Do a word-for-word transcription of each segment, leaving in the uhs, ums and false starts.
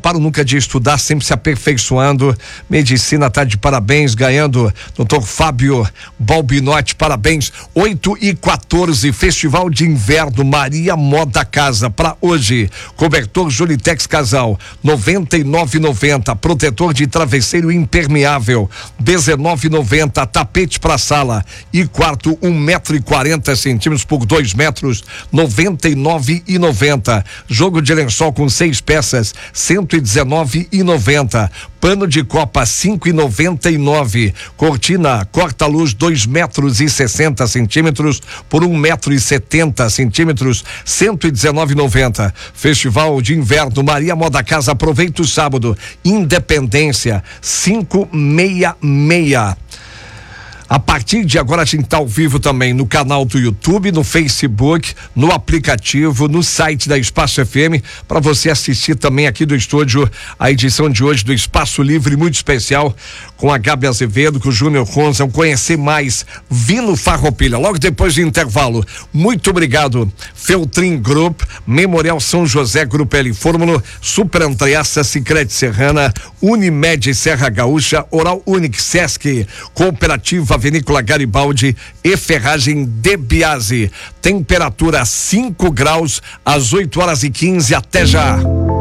paro nunca de estudar, sempre se aperfeiçoando. Medicina tá de parabéns, ganhando doutor Fábio Balbinotti, parabéns. oito e quatorze, Festival de Inverno Maria Moda Casa, para hoje. Cobertor Julitex Casal, noventa e nove e noventa. Protetor de travesseiro impermeável, dezenove e noventa. Tapete para sala e quarto, um metro e quarenta centímetros por dois metros, noventa e nove e noventa. Jogo de lençol com seis peças, cento e dezenove e noventa. Pano de copa, cinco e noventa e nove. Cortina corta-luz, dois metros e sessenta centímetros por um metro e setenta centímetros, cento e dezenove e noventa. Festival de Inverno Maria Moda Casa, aproveita o sábado. Independência, quinhentos e sessenta e seis. A partir de agora a gente está ao vivo também no canal do YouTube, no Facebook, no aplicativo, no site da Espaço F M, para você assistir também aqui do estúdio a edição de hoje do Espaço Livre, muito especial, com a Gabi Azevedo, com o Júnior Ronza, conhecer mais Vino Farroupilha, logo depois do intervalo. Muito obrigado, Feltrin Group, Memorial São José, Grupo L Fórmula, Super Andreassa, Sicredi Serrana, Unimed Serra Gaúcha, Oral Unique, Sesc, Cooperativa Vinícola Garibaldi e Ferragem de Biase. Temperatura cinco graus, às oito horas e quinze, até já.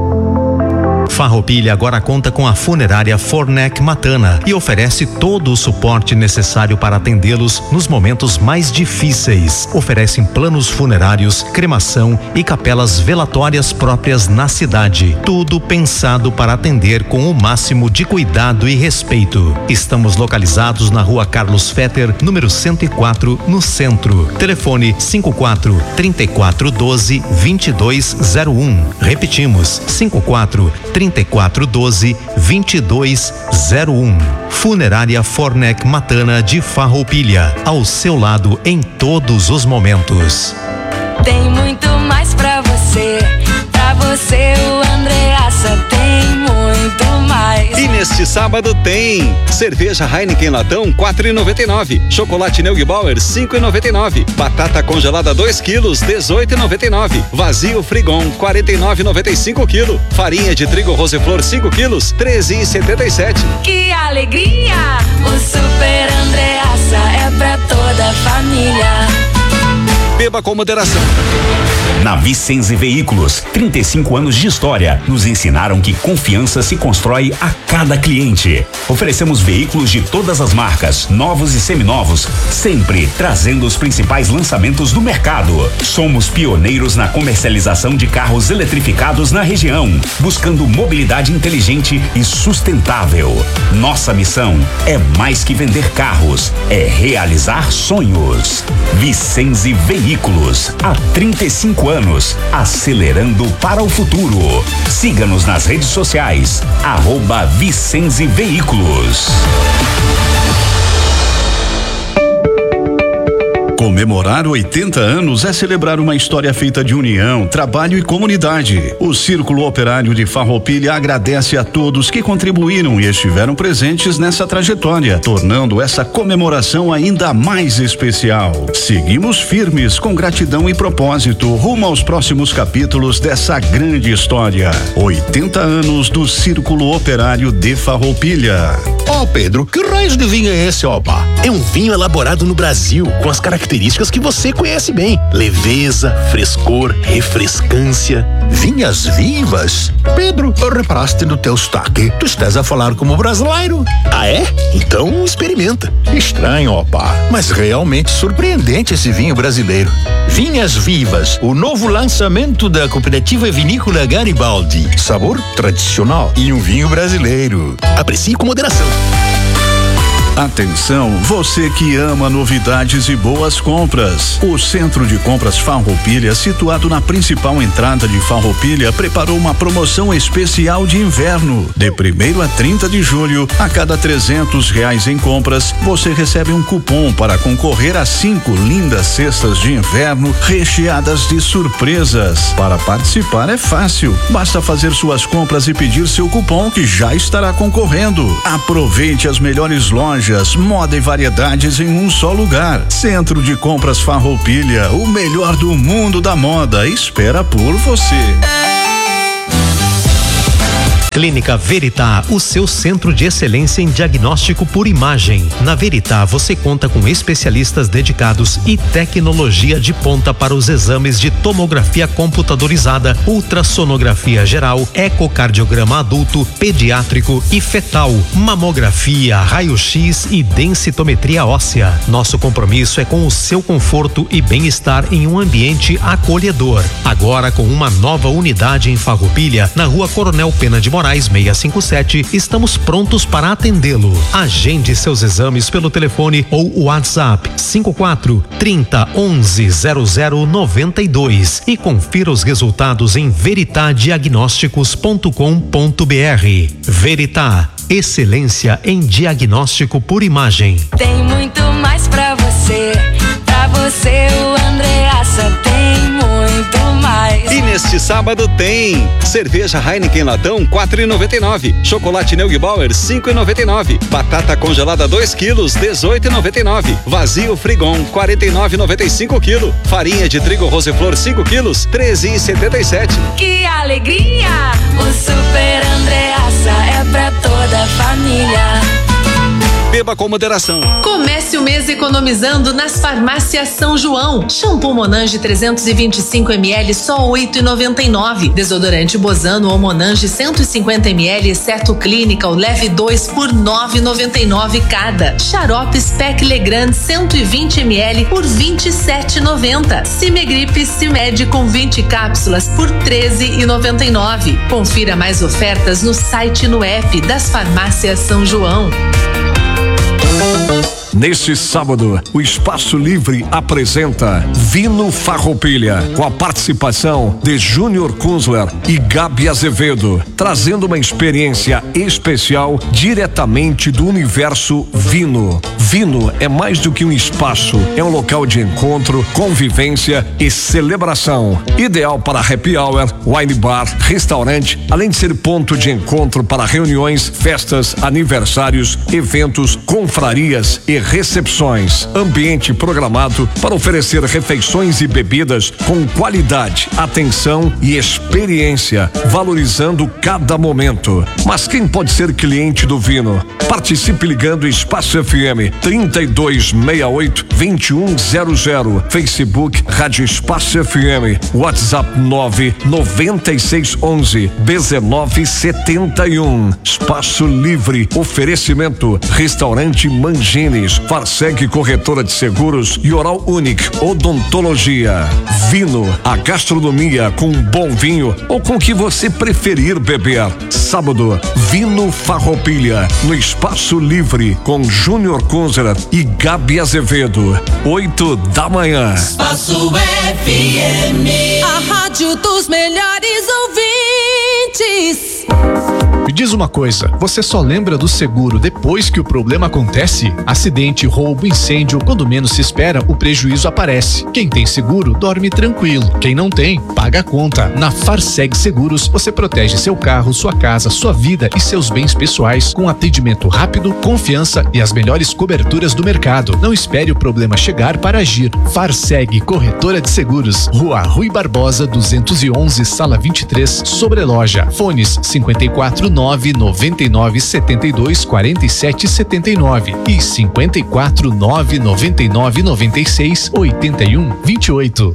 Farroupilha agora conta com a funerária Fornec Matana e oferece todo o suporte necessário para atendê-los nos momentos mais difíceis. Oferecem planos funerários, cremação e capelas velatórias próprias na cidade. Tudo pensado para atender com o máximo de cuidado e respeito. Estamos localizados na Rua Carlos Fetter, número cento e quatro, no centro. Telefone cinco quatro, trinta e quatro, doze, vinte e dois zero um. Repetimos, cinco quatro, trinta e quatro, doze, vinte e dois zero um. Funerária Fornec Matana de Farroupilha, ao seu lado em todos os momentos. Tem muito mais pra você, pra você o Andreassa tem muito mais. E neste sábado tem cerveja Heineken Latão quatro e noventa e nove, chocolate Neugbauer cinco e noventa e nove, batata congelada dois quilos dezoito e noventa e nove, vazio Frigon quarenta e nove e noventa e cinco quilo, farinha de trigo Roseflor cinco quilos treze e setenta e sete. Que alegria! O Super Andreassa é pra toda a família. Beba com moderação. Na Vicenze Veículos, trinta e cinco anos de história, nos ensinaram que confiança se constrói a cada cliente. Oferecemos veículos de todas as marcas, novos e seminovos, sempre trazendo os principais lançamentos do mercado. Somos pioneiros na comercialização de carros eletrificados na região, buscando mobilidade inteligente e sustentável. Nossa missão é mais que vender carros, é realizar sonhos. Vicenze Veículos, há trinta e cinco anos, acelerando para o futuro. Siga-nos nas redes sociais, arroba Vicenze Veículos. Comemorar oitenta anos é celebrar uma história feita de união, trabalho e comunidade. O Círculo Operário de Farroupilha agradece a todos que contribuíram e estiveram presentes nessa trajetória, tornando essa comemoração ainda mais especial. Seguimos firmes com gratidão e propósito rumo aos próximos capítulos dessa grande história. oitenta anos do Círculo Operário de Farroupilha. Ó, oh, Pedro, que raio de vinho é esse, opa? É um vinho elaborado no Brasil, com as características características que você conhece bem: leveza, frescor, refrescância. Vinhas vivas? Pedro, reparaste no teu sotaque? Tu estás a falar como brasileiro. Ah, é? Então experimenta. Estranho, opa, mas realmente surpreendente esse vinho brasileiro. Vinhas Vivas, o novo lançamento da Cooperativa Vinícola Garibaldi. Sabor tradicional e um vinho brasileiro. Aprecie com moderação. Atenção, você que ama novidades e boas compras. O Centro de Compras Farroupilha, situado na principal entrada de Farroupilha, preparou uma promoção especial de inverno. De primeiro a trinta de julho, a cada trezentos reais em compras, você recebe um cupom para concorrer a cinco lindas cestas de inverno recheadas de surpresas. Para participar é fácil, basta fazer suas compras e pedir seu cupom que já estará concorrendo. Aproveite as melhores lojas, moda e variedades em um só lugar. Centro de Compras Farroupilha, o melhor do mundo da moda, espera por você. Clínica Veritá, o seu centro de excelência em diagnóstico por imagem. Na Veritá você conta com especialistas dedicados e tecnologia de ponta para os exames de tomografia computadorizada, ultrassonografia geral, ecocardiograma adulto, pediátrico e fetal, mamografia, raio-x e densitometria óssea. Nosso compromisso é com o seu conforto e bem-estar em um ambiente acolhedor. Agora com uma nova unidade em Farroupilha, na Rua Coronel Pena de Moraes seiscentos e cinquenta e sete, estamos prontos para atendê-lo. Agende seus exames pelo telefone ou WhatsApp cinco quatro, trinta, onze, zero zero, noventa e dois e confira os resultados em veritá diagnósticos ponto com ponto br. Veritá, excelência em diagnóstico por imagem. Tem muito mais pra você, pra você o Andreassa tem muito mais. E neste sábado tem cerveja Heineken latão quatro e noventa e nove, chocolate Neugbauer cinco e noventa e nove, batata congelada dois quilos dezoito e noventa e nove, vazio Frigon quarenta e nove e noventa e cinco quilo, farinha de trigo Roseflor cinco quilos treze e setenta e sete. Que alegria! O Super Andreassa é pra toda a família. Beba com moderação. Comece o mês economizando nas farmácias São João. Shampoo Monange trezentos e vinte e cinco mililitros só oito e noventa e nove. Desodorante Bozano ou Monange cento e cinquenta mililitros exceto Clinical leve dois por nove e noventa e nove cada. Xarope Spec Legrand cento e vinte mililitros por vinte e sete e noventa. Cimegripe Cimed com vinte cápsulas por treze e noventa e nove. Confira mais ofertas no site e no app das farmácias São João. Neste sábado, o Espaço Livre apresenta Vino Farroupilha, com a participação de Júnior Kunzler e Gabi Azevedo, trazendo uma experiência especial diretamente do universo Vino. Vino é mais do que um espaço, é um local de encontro, convivência e celebração. Ideal para happy hour, wine bar, restaurante, além de ser ponto de encontro para reuniões, festas, aniversários, eventos, confrarias e recepções. Ambiente programado para oferecer refeições e bebidas com qualidade, atenção e experiência, valorizando cada momento. Mas quem pode ser cliente do Vino? Participe ligando Espaço F M trinta e dois sessenta e oito, vinte e um zero zero, Facebook Rádio Espaço F M, WhatsApp nove noventa e seis onze dezenove setenta e um. Espaço Livre, oferecimento Restaurante Mangines, Farseg Corretora de Seguros e Oral Unique Odontologia. Vino, a gastronomia com um bom vinho ou com o que você preferir beber. Sábado, Vino Farroupilha, no Espaço Livre, com Júnior Kunzler e Gabi Azevedo, oito da manhã. Espaço F M, a rádio dos melhores ouvintes. Me diz uma coisa, você só lembra do seguro depois que o problema acontece? Acidente, roubo, incêndio, quando menos se espera, o prejuízo aparece. Quem tem seguro, dorme tranquilo. Quem não tem, paga a conta. Na Farseg Seguros, você protege seu carro, sua casa, sua vida e seus bens pessoais com atendimento rápido, confiança e as melhores coberturas do mercado. Não espere o problema chegar para agir. Farseg Corretora de Seguros, Rua Rui Barbosa, duzentos e onze, sala vinte e três, Sobreloja. Fones cinquenta e quatro, nove noventa e nove, setenta e dois, quarenta e sete, setenta e nove e cinquenta e quatro, nove noventa e nove, noventa e seis, oitenta e um, vinte e oito.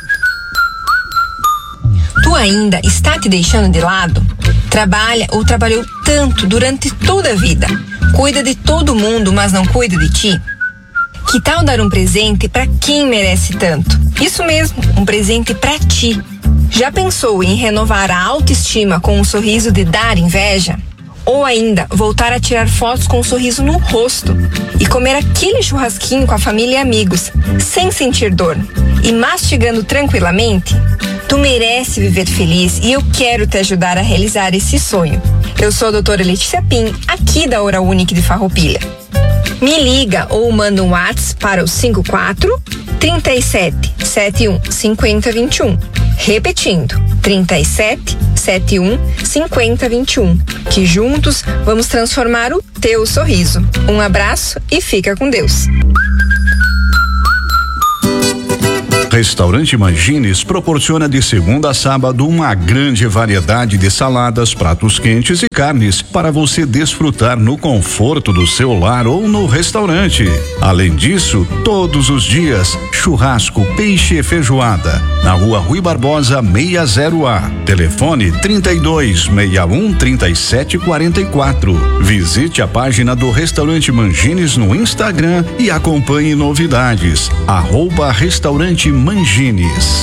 Tu ainda está te deixando de lado? Trabalha ou trabalhou tanto durante toda a vida? Cuida de todo mundo, mas não cuida de ti? Que tal dar um presente para quem merece tanto? Isso mesmo, um presente para ti. Já pensou em renovar a autoestima com um sorriso de dar inveja? Ou ainda, voltar a tirar fotos com um sorriso no rosto e comer aquele churrasquinho com a família e amigos, sem sentir dor e mastigando tranquilamente? Tu merece viver feliz e eu quero te ajudar a realizar esse sonho. Eu sou a doutora Letícia Pim, aqui da Oral Unique de Farroupilha. Me liga ou manda um WhatsApp para o cinco quatro, trinta e sete, setenta e um, cinquenta, vinte e um. Repetindo, trinta e sete, setenta e um, cinquenta, vinte e um. Que juntos vamos transformar o teu sorriso. Um abraço e fica com Deus. Restaurante Mangines proporciona de segunda a sábado uma grande variedade de saladas, pratos quentes e carnes para você desfrutar no conforto do seu lar ou no restaurante. Além disso, todos os dias, churrasco, peixe e feijoada. Na rua Rui Barbosa sessenta A. Telefone trinta e dois, sessenta e um, trinta e sete, quarenta e quatro. Visite a página do Restaurante Mangines no Instagram e acompanhe novidades. Arroba Restaurante Mangines.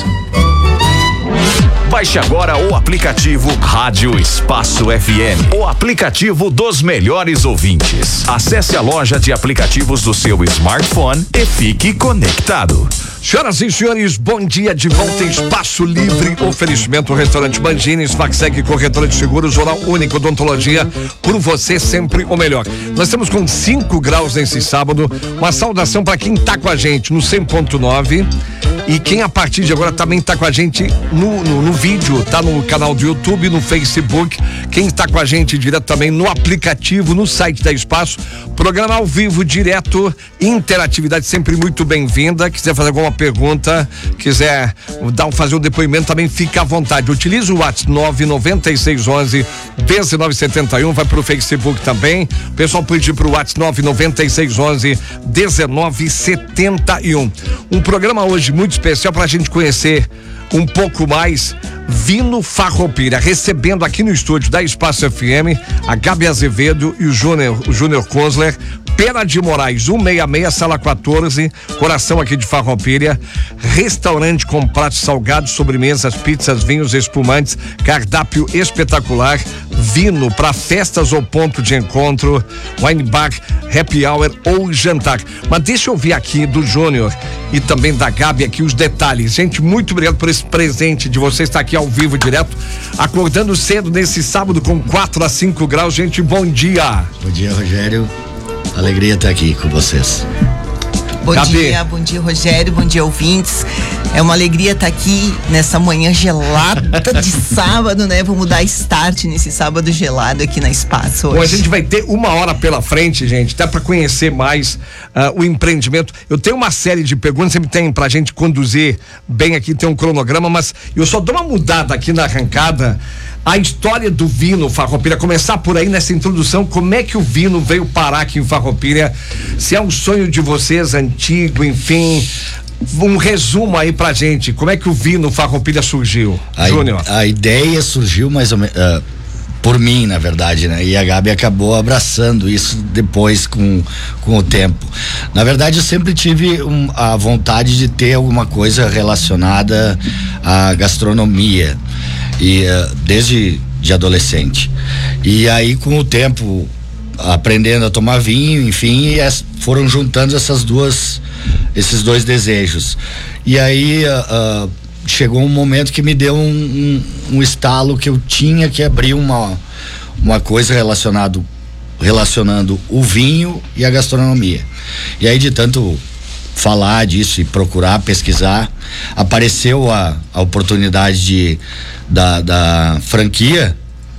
Baixe agora o aplicativo Rádio Espaço F M, o aplicativo dos melhores ouvintes. Acesse a loja de aplicativos do seu smartphone e fique conectado. Senhoras e senhores, bom dia, de volta em Espaço Livre, oferecimento Restaurante Mangines, Vaxeg Corretora de Seguros, Oral Único, Odontologia, por você sempre o melhor. Nós estamos com cinco graus nesse sábado, uma saudação para quem tá com a gente no cem ponto nove e quem a partir de agora também tá com a gente no, no, no vídeo, tá no canal do YouTube, no Facebook, quem está com a gente direto também no aplicativo, no site da Espaço, programa ao vivo, direto, interatividade sempre muito bem-vinda. Quiser fazer alguma pergunta, quiser dar, fazer um depoimento, também fica à vontade. Utilize o WhatsApp nove nove seis um um, um nove sete um, vai pro Facebook também. O pessoal pode ir pro WhatsApp nove nove seis um um, um nove sete um. Um programa hoje muito especial pra gente conhecer um pouco mais Vino Farroupilha, recebendo aqui no estúdio da Espaço F M a Gabi Azevedo e o Júnior, o Júnior Kosler, Pena de Moraes, cento e sessenta e seis, sala quatorze, coração aqui de Farroupilha. Restaurante com pratos salgados, sobremesas, pizzas, vinhos, espumantes, cardápio espetacular, vino para festas ou ponto de encontro, wine bar, happy hour ou jantar. Mas deixa eu ouvir aqui do Júnior e também da Gabi aqui os detalhes. Gente, muito obrigado por esse presente de você estar aqui ao vivo direto, acordando cedo nesse sábado com quatro a cinco graus. Gente, bom dia. Bom dia, Rogério. Alegria estar aqui com vocês. Bom Gabi. dia, bom dia, Rogério, bom dia, ouvintes. É uma alegria estar aqui nessa manhã gelada de sábado, né? Vamos dar start nesse sábado gelado aqui na Espaço hoje. Bom, a gente vai ter uma hora pela frente, gente, dá para conhecer mais uh, o empreendimento. Eu tenho uma série de perguntas, sempre tem pra gente conduzir bem aqui, tem um cronograma, mas eu só dou uma mudada aqui na arrancada. A história do Vino Farroupilha, começar por aí nessa introdução, como é que o Vino veio parar aqui em Farroupilha? Se é um sonho de vocês, antigo, enfim, um resumo aí pra gente, como é que o Vino Farroupilha surgiu, a Júnior? A ideia surgiu mais ou menos, uh, por mim, na verdade, né? E a Gabi acabou abraçando isso depois com, com o tempo. Na verdade, eu sempre tive um, a vontade de ter alguma coisa relacionada à gastronomia. E uh, desde de adolescente. E aí, com o tempo, aprendendo a tomar vinho, enfim, e as, foram juntando essas duas, esses dois desejos. E aí uh, uh, chegou um momento que me deu um, um, um estalo que eu tinha que abrir uma, uma coisa relacionado, relacionando o vinho e a gastronomia. E aí, de tanto falar disso e procurar pesquisar, apareceu a, a oportunidade de Da, da franquia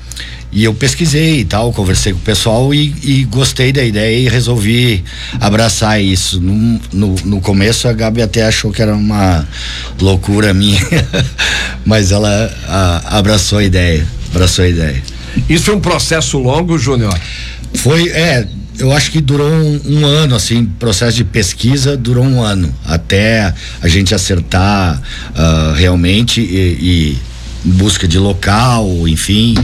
e eu pesquisei e tal, conversei com o pessoal e, e gostei da ideia e resolvi abraçar isso. No, no, no começo a Gabi até achou que era uma loucura minha, mas ela a, abraçou a ideia, abraçou a ideia. Isso foi um processo longo, Júnior? Foi, é, eu acho que durou um, um ano, assim, processo de pesquisa durou um ano, até a gente acertar uh, realmente e, e em busca de local, enfim,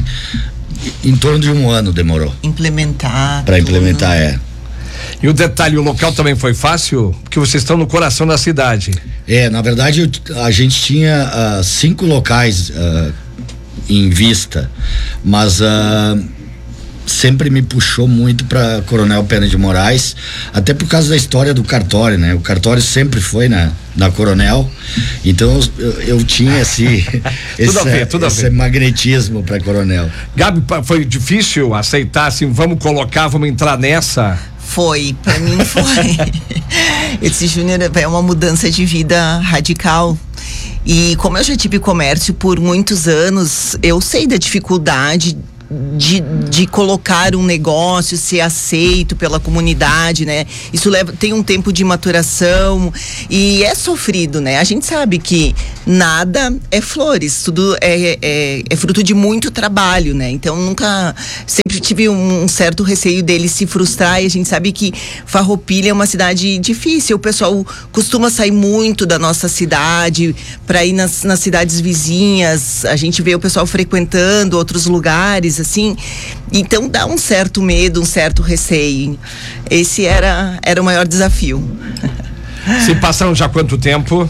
em torno de um ano demorou. Implementar. Para implementar, é. E o detalhe, o local também foi fácil? Porque vocês estão no coração da cidade. É, na verdade, eu, a gente tinha uh, cinco locais uh, em vista, mas uh, sempre me puxou muito para Coronel Pena de Moraes, até por causa da história do cartório, né? O cartório sempre foi na, na Coronel, então eu, eu tinha esse, esse, tudo a ver, tudo esse a ver. magnetismo para Coronel. Gabi, foi difícil aceitar assim, vamos colocar, vamos entrar nessa? Foi, para mim foi. Esse Júnior é uma mudança de vida radical. E como eu já tive comércio por muitos anos, eu sei da dificuldade de, de colocar um negócio, ser aceito pela comunidade, né? Isso leva, tem um tempo de maturação e é sofrido, né? A gente sabe que nada é flores, tudo é, é, é fruto de muito trabalho, né? Então nunca, sempre tive um, um certo receio dele se frustrar, e a gente sabe que Farroupilha é uma cidade difícil, o pessoal costuma sair muito da nossa cidade para ir nas, nas cidades vizinhas, a gente vê o pessoal frequentando outros lugares, assim, então dá um certo medo, um certo receio. Esse era, era o maior desafio. Se passaram já quanto tempo?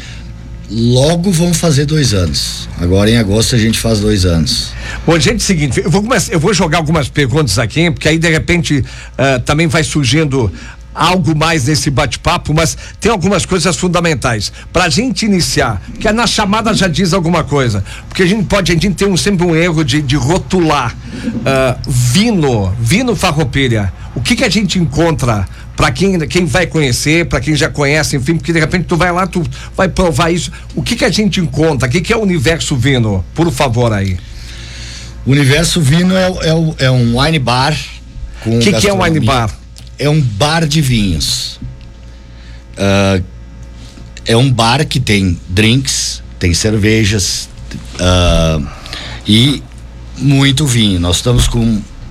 Logo vão fazer dois anos. Agora em agosto a gente faz dois anos. Bom, gente, seguinte, eu vou começar, eu vou jogar algumas perguntas aqui, porque aí de repente uh, também vai surgindo algo mais nesse bate-papo, mas tem algumas coisas fundamentais pra gente iniciar, que na chamada já diz alguma coisa, porque a gente pode, a gente tem um, sempre um erro de, de rotular uh, vino, vino Farroupilha. O que que a gente encontra para quem, quem vai conhecer, para quem já conhece, enfim, porque de repente tu vai lá, tu vai provar isso. O que que a gente encontra? O que que é o universo vino? Por favor, aí. O universo vino é, é, é um wine bar com O que que é um wine bar? É um bar de vinhos. Uh, é um bar que tem drinks, tem cervejas uh, e muito vinho. Nós estamos com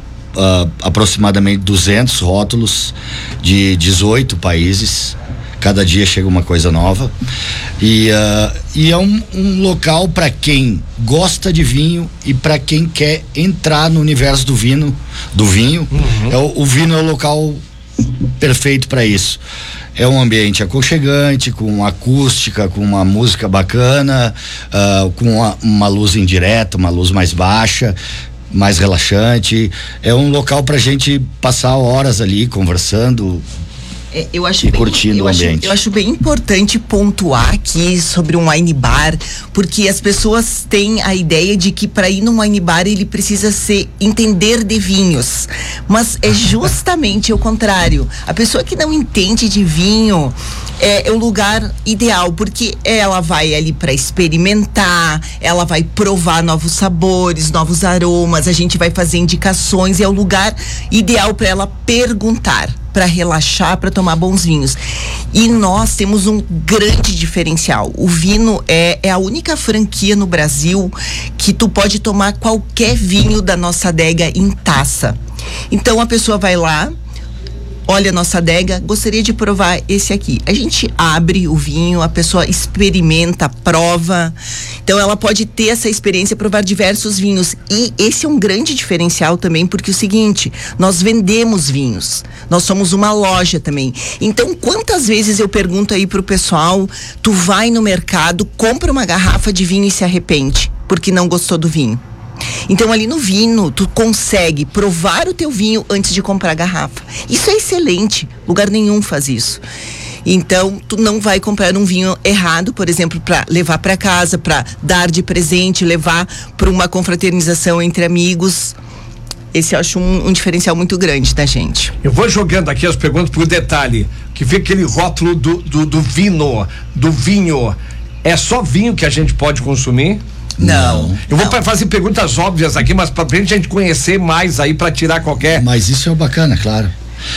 uh, aproximadamente duzentos rótulos de dezoito países. Cada dia chega uma coisa nova. E, uh, e é um, um local para quem gosta de vinho e para quem quer entrar no universo do vinho. Do vinho. Uhum. É o, o vinho é o local perfeito para isso. É um ambiente aconchegante, com acústica, com uma música bacana, uh, com uma, uma luz indireta, uma luz mais baixa, mais relaxante. É um local pra gente passar horas ali conversando. É, eu acho e bem, curtindo eu o acho, ambiente. eu acho bem importante pontuar aqui sobre um wine bar, porque as pessoas têm a ideia de que para ir num wine bar ele precisa ser entender de vinhos, mas é justamente o contrário. A pessoa que não entende de vinho é, é o lugar ideal, porque ela vai ali para experimentar, ela vai provar novos sabores, novos aromas, a gente vai fazer indicações, e é o lugar ideal para ela perguntar, para relaxar, para tomar bons vinhos. E nós temos um grande diferencial. O Vino é, é a única franquia no Brasil que tu pode tomar qualquer vinho da nossa adega em taça. Então a pessoa vai lá, olha a nossa adega, gostaria de provar esse aqui. A gente abre o vinho, a pessoa experimenta, prova. Então ela pode ter essa experiência, provar diversos vinhos. E esse é um grande diferencial também, porque é o seguinte, nós vendemos vinhos. Nós somos uma loja também. Então, quantas vezes eu pergunto aí pro pessoal, tu vai no mercado, compra uma garrafa de vinho e se arrepende, porque não gostou do vinho. Então ali no Vino, tu consegue provar o teu vinho antes de comprar a garrafa. Isso é excelente, lugar nenhum faz isso. Então, tu não vai comprar um vinho errado, por exemplo, para levar para casa, para dar de presente, levar para uma confraternização entre amigos. Esse eu acho um, um diferencial muito grande da gente. Eu vou jogando aqui as perguntas por detalhe, que fica aquele rótulo do, do, do vino, do vinho. É só vinho que a gente pode consumir? Não. Eu vou não. fazer perguntas óbvias aqui, mas pra gente a gente conhecer mais aí, pra tirar qualquer. Mas isso é bacana, claro.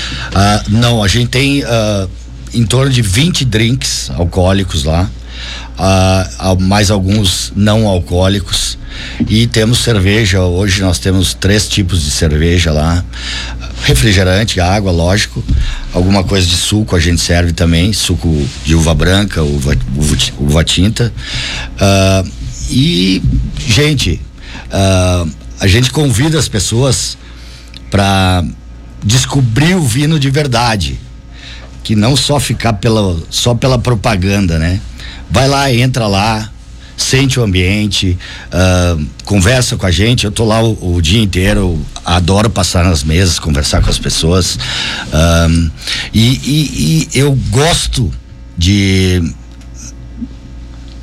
Ah, não, a gente tem ah, em torno de vinte drinks alcoólicos lá, ah, mais alguns não alcoólicos, e temos cerveja. Hoje nós temos três tipos de cerveja lá: refrigerante, água, lógico, alguma coisa de suco a gente serve também, suco de uva branca, uva, uva, uva tinta. Ah, E, gente, uh, a gente convida as pessoas para descobrir o vinho de verdade, que não só ficar pela, só pela propaganda, né? Vai lá, entra lá, sente o ambiente, uh, conversa com a gente. Eu tô lá o, o dia inteiro, adoro passar nas mesas, conversar com as pessoas. Uh, e, e, e eu gosto de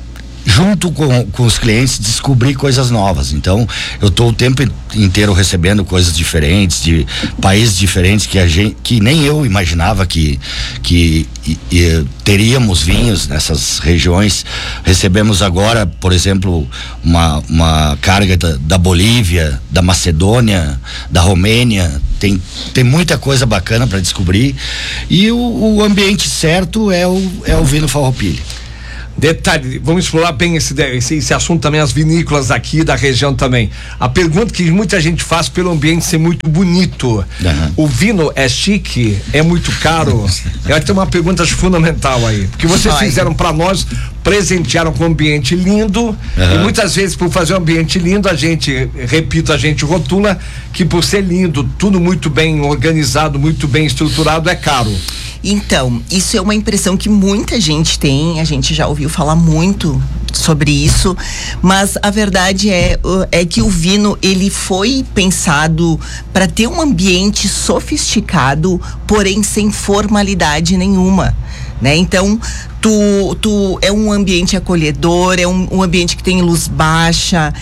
junto com, com os clientes, descobrir coisas novas. Então, eu estou o tempo inteiro recebendo coisas diferentes, de países diferentes que a gente, que nem eu imaginava que, que e, e, teríamos vinhos nessas regiões. Recebemos agora, por exemplo, uma, uma carga da, da Bolívia, da Macedônia, da Romênia. Tem, tem muita coisa bacana para descobrir, e o, o ambiente certo é o, é o vinho Farroupilha. Detalhe, vamos explorar bem esse, esse, esse assunto também, as vinícolas aqui da região também. A pergunta que muita gente faz pelo ambiente ser muito bonito. Uhum. O vinho é chique? É muito caro? Eu acho que tem uma pergunta fundamental aí. Porque vocês Ai. fizeram para nós, presentearam com um ambiente lindo, uhum. e muitas vezes por fazer um ambiente lindo, a gente, repito, a gente rotula que por ser lindo, tudo muito bem organizado, muito bem estruturado, é caro. Então, isso é uma impressão que muita gente tem, a gente já ouviu falar muito sobre isso, mas a verdade é, é que o vinho, ele foi pensado para ter um ambiente sofisticado, porém sem formalidade nenhuma, né? Então, tu, tu é um ambiente acolhedor, é um, um ambiente que tem luz baixa,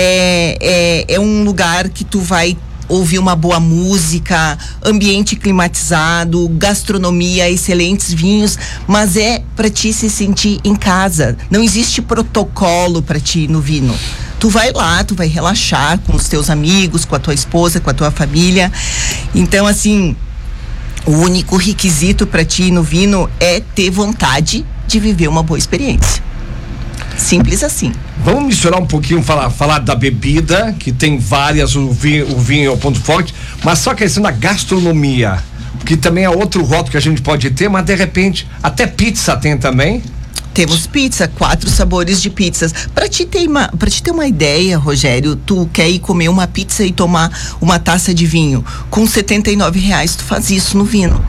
é, é, é um lugar que tu vai ouvir uma boa música, ambiente climatizado, gastronomia, excelentes vinhos, mas é para ti se sentir em casa. Não existe protocolo para ti no vinho. Tu vai lá, tu vai relaxar com os teus amigos, com a tua esposa, com a tua família. Então, assim, o único requisito para ti no vinho é ter vontade de viver uma boa experiência. Simples assim. Vamos misturar um pouquinho, falar, falar da bebida, que tem várias, o vinho, o vinho é o ponto forte, mas só a questão da gastronomia, que também é outro rótulo que a gente pode ter, mas de repente, até pizza tem também? Temos pizza, quatro sabores de pizzas. Para te ter uma, para te ter uma ideia, Rogério, tu quer ir comer uma pizza e tomar uma taça de vinho, com setenta e nove reais tu faz isso no vinho,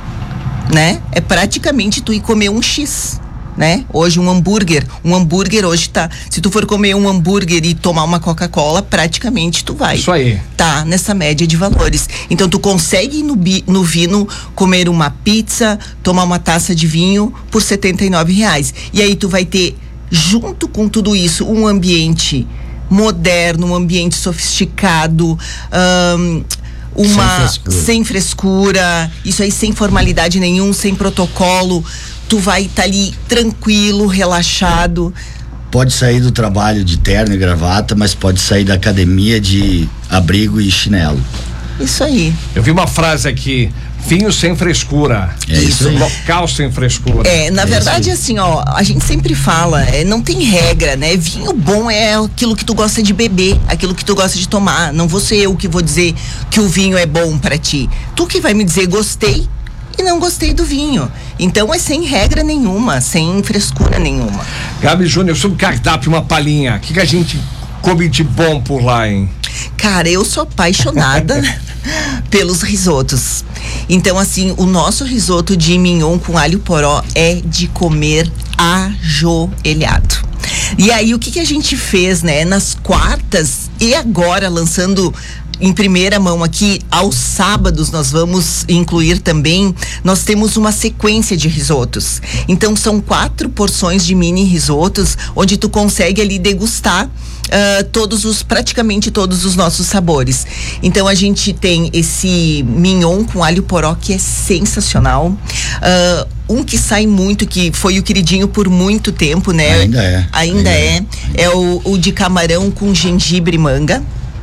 né? É praticamente tu ir comer um X. Né? Hoje um hambúrguer, um hambúrguer hoje tá, se tu for comer um hambúrguer e tomar uma Coca-Cola, praticamente tu vai. Isso aí. Tá nessa média de valores. Então tu consegue no, no vinho comer uma pizza, tomar uma taça de vinho por setenta e nove reais. E aí tu vai ter, junto com tudo isso, um ambiente moderno, um ambiente sofisticado, um, uma sem frescura. sem frescura, isso aí sem formalidade nenhum, sem protocolo. Tu vai estar tá ali tranquilo, relaxado. Pode sair do trabalho de terno e gravata, mas pode sair da academia de abrigo e chinelo. Isso aí. Eu vi uma frase aqui: vinho sem frescura. É isso aí. Local sem frescura. É, na é verdade, assim, ó, a gente sempre fala, é, não tem regra, né? Vinho bom é aquilo que tu gosta de beber, aquilo que tu gosta de tomar. Não vou ser eu que vou dizer que o vinho é bom pra ti. Tu que vai me dizer gostei e não gostei do vinho. Então é sem regra nenhuma, sem frescura nenhuma. Gabi Júnior, sobre o cardápio, uma palhinha. O que, que a gente come de bom por lá, hein? Cara, eu sou apaixonada pelos risotos. Então, assim, o nosso risoto de mignon com alho poró é de comer ajoelhado. E aí, o que, que a gente fez, né? Nas quartas e agora lançando em primeira mão aqui, aos sábados nós vamos incluir também, nós temos uma sequência de risotos. Então são quatro porções de mini risotos, onde tu consegue ali degustar uh, todos os, praticamente todos os nossos sabores. Então a gente tem esse mignon com alho poró que é sensacional. Uh, um que sai muito, que foi o queridinho por muito tempo, né? Ainda é. Ainda, ainda é. É, é o, o de camarão com gengibre e manga.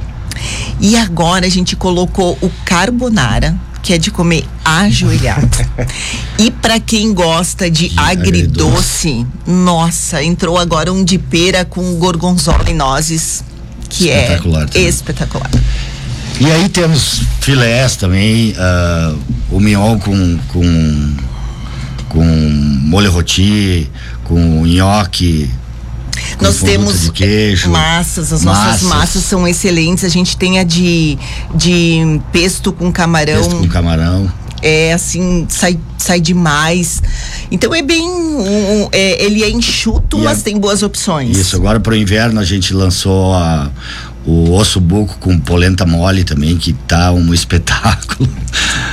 E agora a gente colocou o carbonara, que é de comer ajoelhado. E para quem gosta de, de agridoce, agridoce, nossa, entrou agora um de pera com gorgonzola e nozes, que espetacular é também. Espetacular. E aí temos filés também, uh, o mignon com, com, com molho rôti, com nhoque. Com Nós temos de queijo, massas, as massas. nossas massas são excelentes. A gente tem a de, de pesto com camarão. Pesto com camarão. É assim, sai, sai demais. Então é bem. Um, é, ele é enxuto, e mas a, tem boas opções. Isso, agora pro inverno a gente lançou a, o osso buco com polenta mole também, que tá um espetáculo.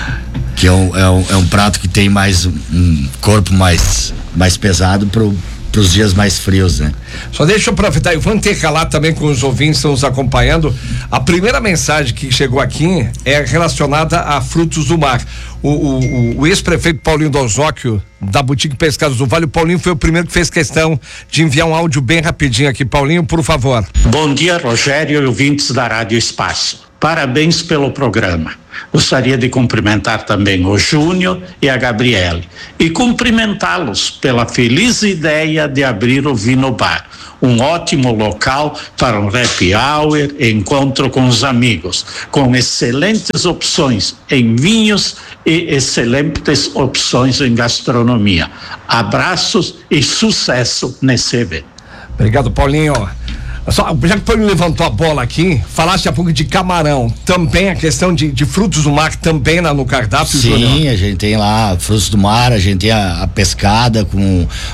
Que é um, é um, é um prato que tem mais um corpo mais, mais pesado pro os dias mais frios, né? Só deixa eu aproveitar, eu vou intercalar também com os ouvintes que estão nos acompanhando. A primeira mensagem que chegou aqui é relacionada a frutos do mar. O, o, o ex-prefeito Paulinho Dosóquio, da Boutique Pescados do Vale, o Paulinho foi o primeiro que fez questão de enviar um áudio bem rapidinho aqui. Paulinho, por favor. Bom dia, Rogério e ouvintes da Rádio Espaço. Parabéns pelo programa. Gostaria de cumprimentar também o Júnior e a Gabriele e cumprimentá-los pela feliz ideia de abrir o Vino Bar, um ótimo local para um happy hour e encontro com os amigos, com excelentes opções em vinhos e excelentes opções em gastronomia. Abraços e sucesso nesse evento. Obrigado, Paulinho. Só, já que o Paulinho levantou a bola aqui, falaste há pouco de camarão, também a questão de, de frutos do mar também lá no cardápio. Sim, Júnior? A gente tem lá frutos do mar, a gente tem a, a pescada com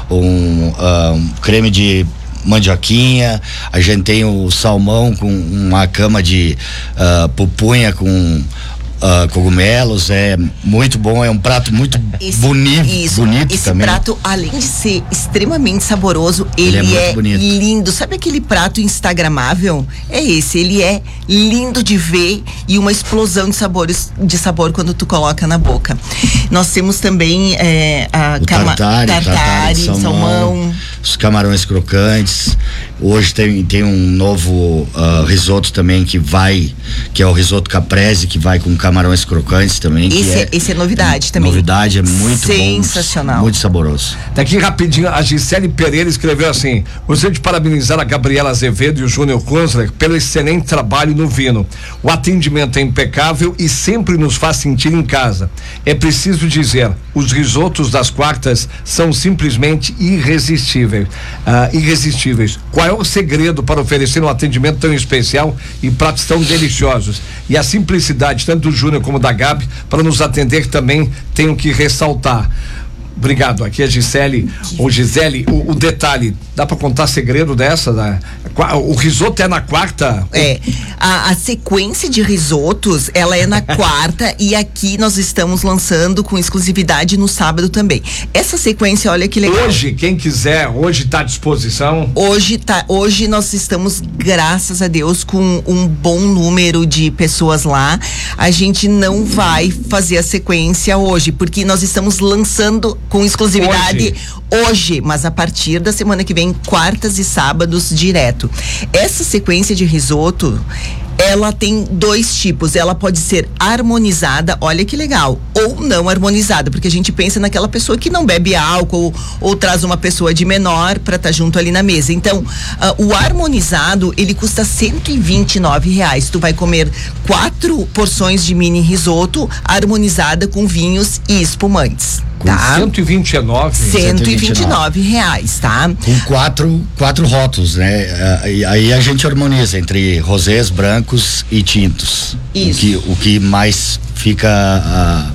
um, um creme de mandioquinha, a gente tem o salmão com uma cama de uh, pupunha com Uh, cogumelos, é muito bom, é um prato muito esse, bonito, isso, bonito esse também. prato, além de ser extremamente saboroso, ele, ele é, é lindo. Sabe aquele prato instagramável? É esse, ele é lindo de ver e uma explosão de sabores, de sabor quando tu coloca na boca. Nós temos também é, a o cama, tartare, tartare, tartare de salmão, salmão, os camarões crocantes. Hoje tem, tem um novo uh, risoto também que vai, que é o risoto caprese, que vai com camarões crocantes também. Esse que é, é, esse é novidade também. Novidade, é muito sensacional. Bom, muito saboroso. Daqui rapidinho, a Gisele Pereira escreveu assim: gostaria de parabenizar a Gabriela Azevedo e o Júnior Kunzler pelo excelente trabalho no Vino. O atendimento é impecável e sempre nos faz sentir em casa. É preciso dizer, os risotos das quartas são simplesmente irresistíveis. Ah, irresistíveis. Qual é o segredo para oferecer um atendimento tão especial e pratos tão deliciosos? E a simplicidade, tanto do Júnior como da Gabi, para nos atender também, tenho que ressaltar. Obrigado, aqui é Gisele, ou Gisele, o, o detalhe, dá para contar segredo dessa? Da, o risoto é na quarta? É, a, a sequência de risotos, ela é na quarta e aqui nós estamos lançando com exclusividade no sábado também. Essa sequência, olha que legal. Hoje, quem quiser, hoje está à disposição? Hoje tá, hoje nós estamos, graças a Deus, com um bom número de pessoas lá. A gente não vai fazer a sequência hoje, porque nós estamos lançando com exclusividade hoje. hoje, mas a partir da semana que vem, quartas e sábados direto. Essa sequência de risoto, ela tem dois tipos, ela pode ser harmonizada, olha que legal, ou não harmonizada, porque a gente pensa naquela pessoa que não bebe álcool ou, ou traz uma pessoa de menor para estar tá junto ali na mesa. Então, uh, o harmonizado, ele custa cento e vinte e nove reais. Tu vai comer quatro porções de mini risoto harmonizada com vinhos e espumantes. Tá? cento e vinte e nove cento e vinte e nove reais, tá? Com quatro, quatro rótulos, né? Aí, aí a gente harmoniza entre rosés, brancos e tintos. Isso. O que, o que mais fica uh,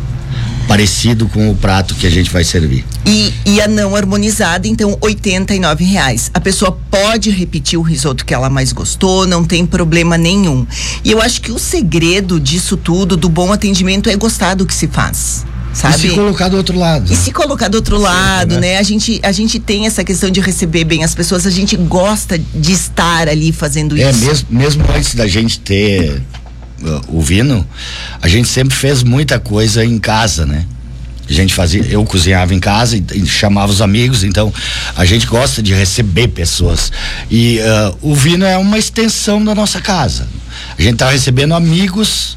parecido com o prato que a gente vai servir. E, e a não harmonizada, então, oitenta e nove reais. A pessoa pode repetir o risoto que ela mais gostou, não tem problema nenhum. E eu acho que o segredo disso tudo, do bom atendimento, é gostar do que se faz. Sabe? E se colocar do outro lado. E se colocar do outro lado, né? né? A gente, a gente tem essa questão de receber bem as pessoas, a gente gosta de estar ali fazendo é, isso. É, mesmo, mesmo antes da gente ter uh, o Vino, a gente sempre fez muita coisa em casa, né? A gente fazia, eu cozinhava em casa e, e chamava os amigos, então a gente gosta de receber pessoas. E uh, o Vino é uma extensão da nossa casa. A gente tá recebendo amigos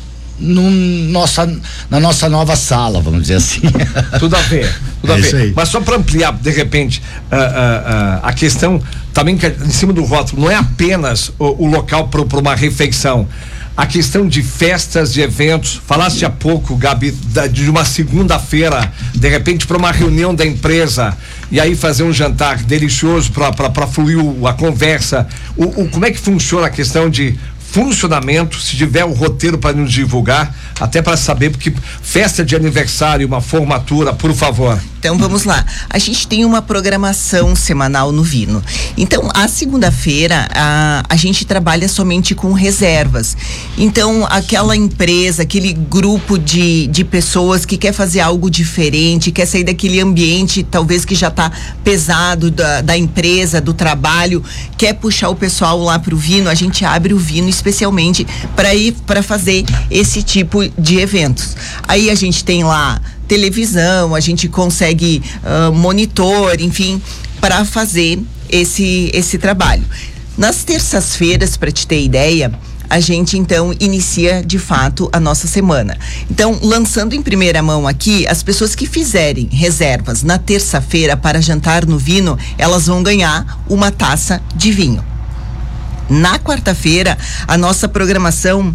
no nossa, na nossa nova sala, vamos dizer assim. Tudo a ver, tudo é a ver. Aí. Mas só para ampliar, de repente, uh, uh, uh, a questão também que em cima do rótulo não é apenas o, o local para uma refeição. A questão de festas, de eventos, falaste há pouco, Gabi, da, de uma segunda-feira, de repente para uma reunião da empresa e aí fazer um jantar delicioso para fluir o, a conversa. O, o, como é que funciona a questão de funcionamento, se tiver o roteiro para nos divulgar, até para saber, porque festa de aniversário, uma formatura, por favor. Então vamos lá. A gente tem uma programação semanal no Vino. Então, a segunda-feira, a, a gente trabalha somente com reservas. Então, aquela empresa, aquele grupo de, de pessoas que quer fazer algo diferente, quer sair daquele ambiente, talvez que já está pesado da, da empresa, do trabalho, quer puxar o pessoal lá para o Vino, a gente abre o Vino especialmente para ir para fazer esse tipo de eventos. Aí a gente tem lá televisão, a gente consegue uh, monitor, enfim, para fazer esse esse trabalho. Nas terças-feiras, para te ter ideia, a gente então inicia de fato a nossa semana. Então, lançando em primeira mão aqui, as pessoas que fizerem reservas na terça-feira para jantar no Vino, elas vão ganhar uma taça de vinho. Na quarta-feira, a nossa programação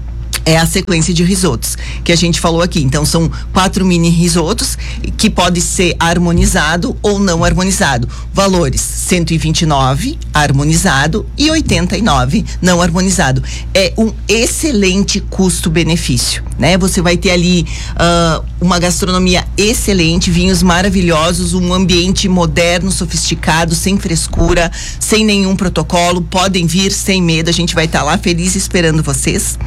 é a sequência de risotos que a gente falou aqui. Então são quatro mini risotos que pode ser harmonizado ou não harmonizado. Valores cento e vinte e nove harmonizado e oitenta e nove não harmonizado. É um excelente custo-benefício, né? Você vai ter ali uh, uma gastronomia excelente, vinhos maravilhosos, um ambiente moderno, sofisticado, sem frescura, sem nenhum protocolo. Podem vir sem medo, a gente vai estar tá lá feliz esperando vocês.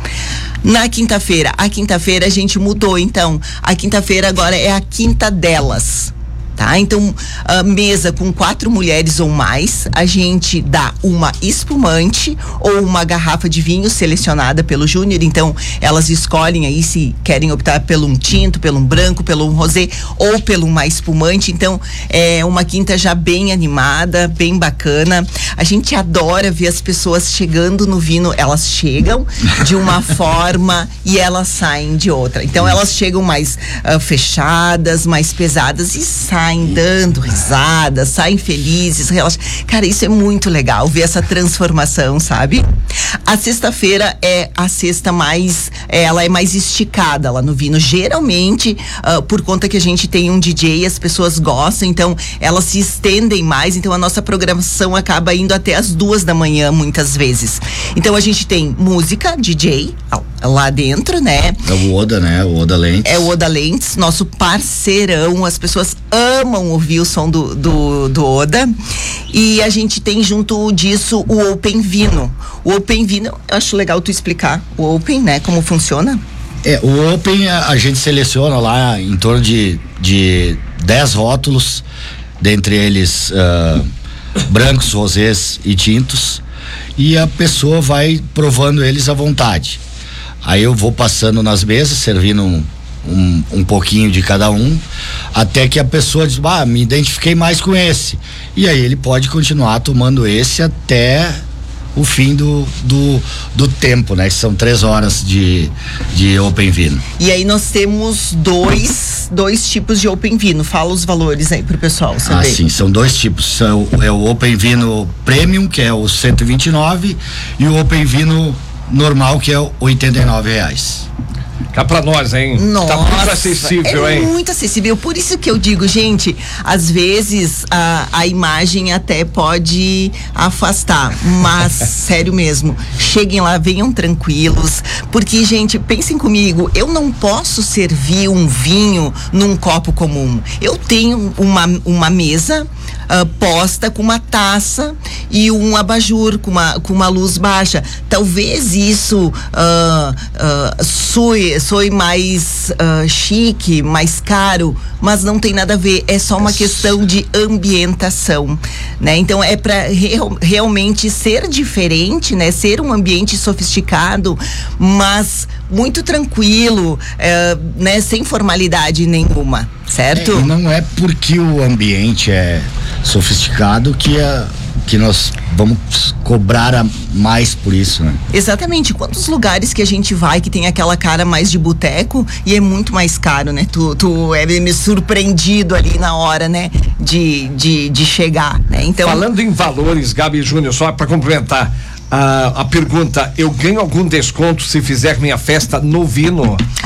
Na quinta-feira, a quinta-feira a gente mudou, então, a quinta-feira agora é a quinta delas, tá? Então, a mesa com quatro mulheres ou mais, a gente dá uma espumante ou uma garrafa de vinho selecionada pelo Júnior, então elas escolhem aí se querem optar pelo um tinto, pelo um branco, pelo um rosé ou pelo uma espumante. Então, é uma quinta já bem animada, bem bacana. A gente adora ver as pessoas chegando no Vino, elas chegam de uma forma e elas saem de outra. Então, elas chegam mais uh, fechadas, mais pesadas e saem saem dando risadas, saem felizes, relaxados. Cara, isso é muito legal, ver essa transformação, sabe? A sexta-feira é a sexta mais, é, ela é mais esticada lá no Vino. Geralmente, uh, por conta que a gente tem um D J, as pessoas gostam, então elas se estendem mais, então a nossa programação acaba indo até as duas da manhã, muitas vezes. Então a gente tem música, D J, lá dentro, né? É o Oda, né? O Oda Lentes. É o Oda Lentes, nosso parceirão, as pessoas amam ouvir o som do, do, do Oda. E a gente tem junto disso o Open Vino. O Open Vino, eu acho legal tu explicar o Open, né? Como funciona. É, o Open a, a gente seleciona lá em torno de, de dez rótulos, dentre eles uh, brancos, rosés e tintos, e a pessoa vai provando eles à vontade. Aí eu vou passando nas mesas, servindo um, um, um pouquinho de cada um, até que a pessoa diz, ah, me identifiquei mais com esse. E aí ele pode continuar tomando esse até o fim do, do, do tempo, né? São três horas de, de Open Vino. E aí nós temos dois, dois tipos de Open Vino. Fala os valores aí pro pessoal saber. Ah, sim, são dois tipos. São, é o Open Vino Premium, que é o cento e vinte e nove, e o Open Vino normal, que é o oitenta e nove reais. Cá pra nós, hein? Nossa, tá muito acessível, é hein? Muito acessível. Por isso que eu digo, gente, às vezes a, a imagem até pode afastar, mas sério mesmo, cheguem lá, venham tranquilos, porque, gente, pensem comigo, eu não posso servir um vinho num copo comum. Eu tenho uma, uma mesa Uh, posta com uma taça e um abajur com uma, com uma luz baixa. Talvez isso uh, uh, soe, soe mais uh, chique, mais caro, mas não tem nada a ver, é só uma questão de ambientação, né? Então é para real, realmente ser diferente, né? Ser um ambiente sofisticado, mas muito tranquilo, uh, né? Sem formalidade nenhuma, certo? É, não é porque o ambiente é sofisticado que, a, que nós vamos cobrar a mais por isso, né? Exatamente. Quantos lugares que a gente vai que tem aquela cara mais de boteco e é muito mais caro, né? Tu, tu é me surpreendido ali na hora, né? De, de, de chegar, né? Então... Falando em valores, Gabi Júnior, só para complementar a, a pergunta, eu ganho algum desconto se fizer minha festa no Vino?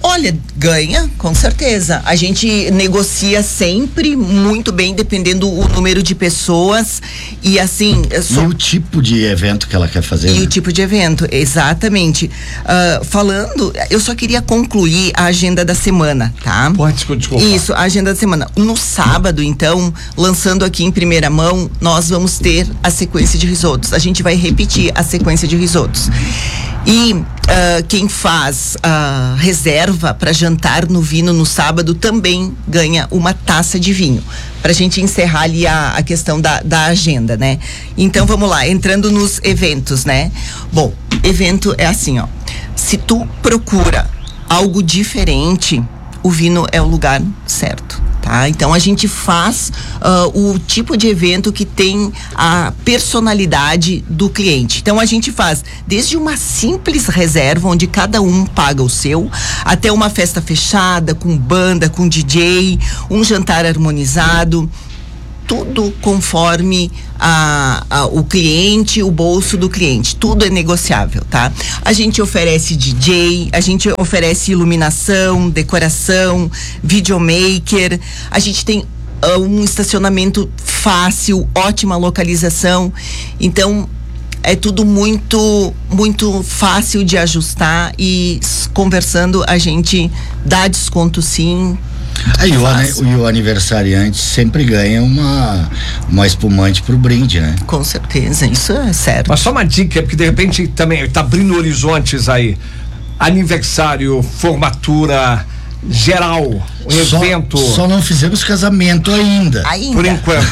Olha, ganha, com certeza. A gente negocia sempre muito bem, dependendo o número de pessoas e assim... Só... E o tipo de evento que ela quer fazer. E né? o tipo de evento, exatamente. Uh, falando, eu só queria concluir a agenda da semana, tá? Pode, desculpa. Isso, a agenda da semana. No sábado, então, lançando aqui em primeira mão, nós vamos ter a sequência de risotos. A gente vai repetir a sequência de risotos. E uh, quem faz a uh, reserva para jantar no Vino no sábado também ganha uma taça de vinho. Pra gente encerrar ali a, a questão da, da agenda, né? Então vamos lá, entrando nos eventos, né? Bom, evento é assim, ó. Se tu procura algo diferente, o Vino é o lugar certo. Tá? Então a gente faz uh, o tipo de evento que tem a personalidade do cliente. Então a gente faz desde uma simples reserva onde cada um paga o seu, até uma festa fechada com banda, com D J, um jantar harmonizado. Tudo conforme a, a, o cliente, o bolso do cliente. Tudo é negociável, tá? A gente oferece D J, a gente oferece iluminação, decoração, videomaker. A gente tem uh, um estacionamento fácil, ótima localização. Então, é tudo muito, muito fácil de ajustar e conversando a gente dá desconto sim. Aí e, o, e o aniversariante sempre ganha uma, uma espumante pro brinde, né? Com certeza, isso é certo. Mas só uma dica, porque de repente também tá abrindo horizontes aí. Aniversário, formatura, geral, um só, evento. Só não fizemos casamento ainda. Ainda. Por enquanto.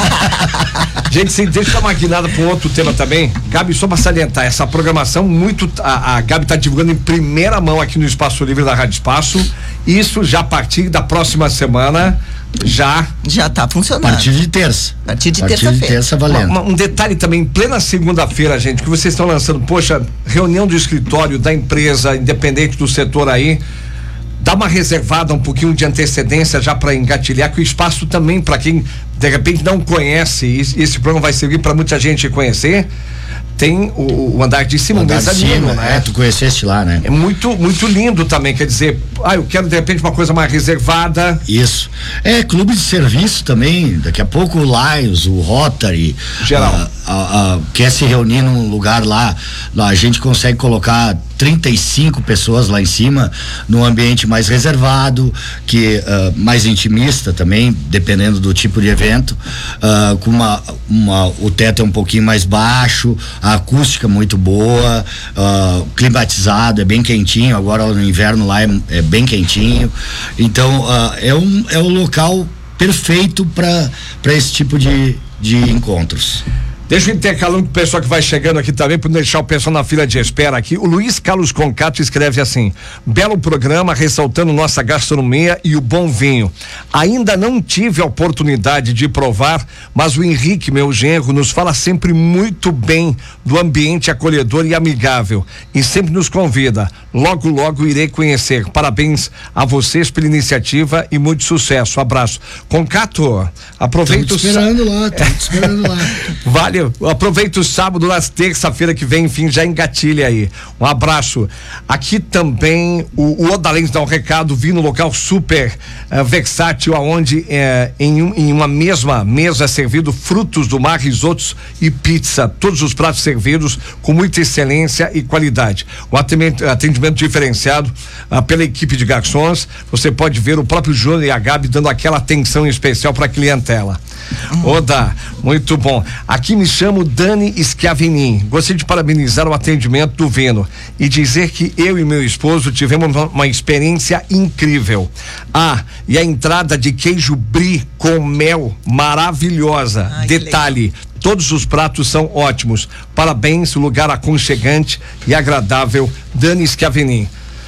Gente, sim, deixa eu dar uma guinada para um outro tema também. Gabi, só para salientar, essa programação muito. A, a Gabi está divulgando em primeira mão aqui no Espaço Livre da Rádio Espaço. Isso já a partir da próxima semana. Já. Já tá funcionando. A partir de terça. A partir de terça-feira. A partir de terça valendo. Uma, uma, um detalhe também, em plena segunda-feira, gente, que vocês estão lançando, poxa, reunião do escritório da empresa, independente do setor aí. Dá uma reservada, um pouquinho de antecedência já para engatilhar, que o espaço também, para quem de repente não conhece, esse, esse programa vai servir para muita gente conhecer. Tem o, o andar de cima, o mezanino, né? É, tu conheceste lá, né? É muito, muito lindo também, quer dizer, ah, eu quero de repente uma coisa mais reservada. Isso. É, clube de serviço também, daqui a pouco o Lions, o Rotary. Geral. A, a, a, quer se reunir num lugar lá, lá, a gente consegue colocar trinta e cinco pessoas lá em cima, num ambiente mais reservado, que uh, mais intimista também, dependendo do tipo de evento, uh, com uma, uma, o teto é um pouquinho mais baixo, a acústica muito boa, uh, climatizado, é bem quentinho, agora no inverno lá é, é bem quentinho, então uh, é um é um local perfeito para para esse tipo de, de encontros. Deixa eu intercalando com o pessoal que vai chegando aqui também, para não deixar o pessoal na fila de espera aqui. O Luiz Carlos Concato escreve assim: belo programa, ressaltando nossa gastronomia e o bom vinho. Ainda não tive a oportunidade de provar, mas o Henrique, meu genro, nos fala sempre muito bem do ambiente acolhedor e amigável e sempre nos convida. Logo, logo irei conhecer. Parabéns a vocês pela iniciativa e muito sucesso. Abraço. Concato, aproveita o esperando lá, tô te esperando lá. Vale. Aproveita o sábado, na terça-feira que vem, enfim, já engatilha aí. Um abraço. Aqui também o, o Odalens dá um recado, vi no local super uh, versátil, aonde uh, em, um, em uma mesma mesa é servido frutos do mar, risotos e pizza. Todos os pratos servidos com muita excelência e qualidade. O atendimento, atendimento diferenciado uh, pela equipe de garçons. Você pode ver o próprio Júnior e a Gabi dando aquela atenção especial para a clientela. Hum. Oda, muito bom. Aqui me chamo Dani Schiavini. Gostaria de parabenizar o atendimento do Vino e dizer que eu e meu esposo tivemos uma, uma experiência incrível. Ah, e a entrada de queijo brie com mel maravilhosa. Ai, detalhe, todos os pratos são ótimos. Parabéns, lugar aconchegante e agradável. Dani Schiavini.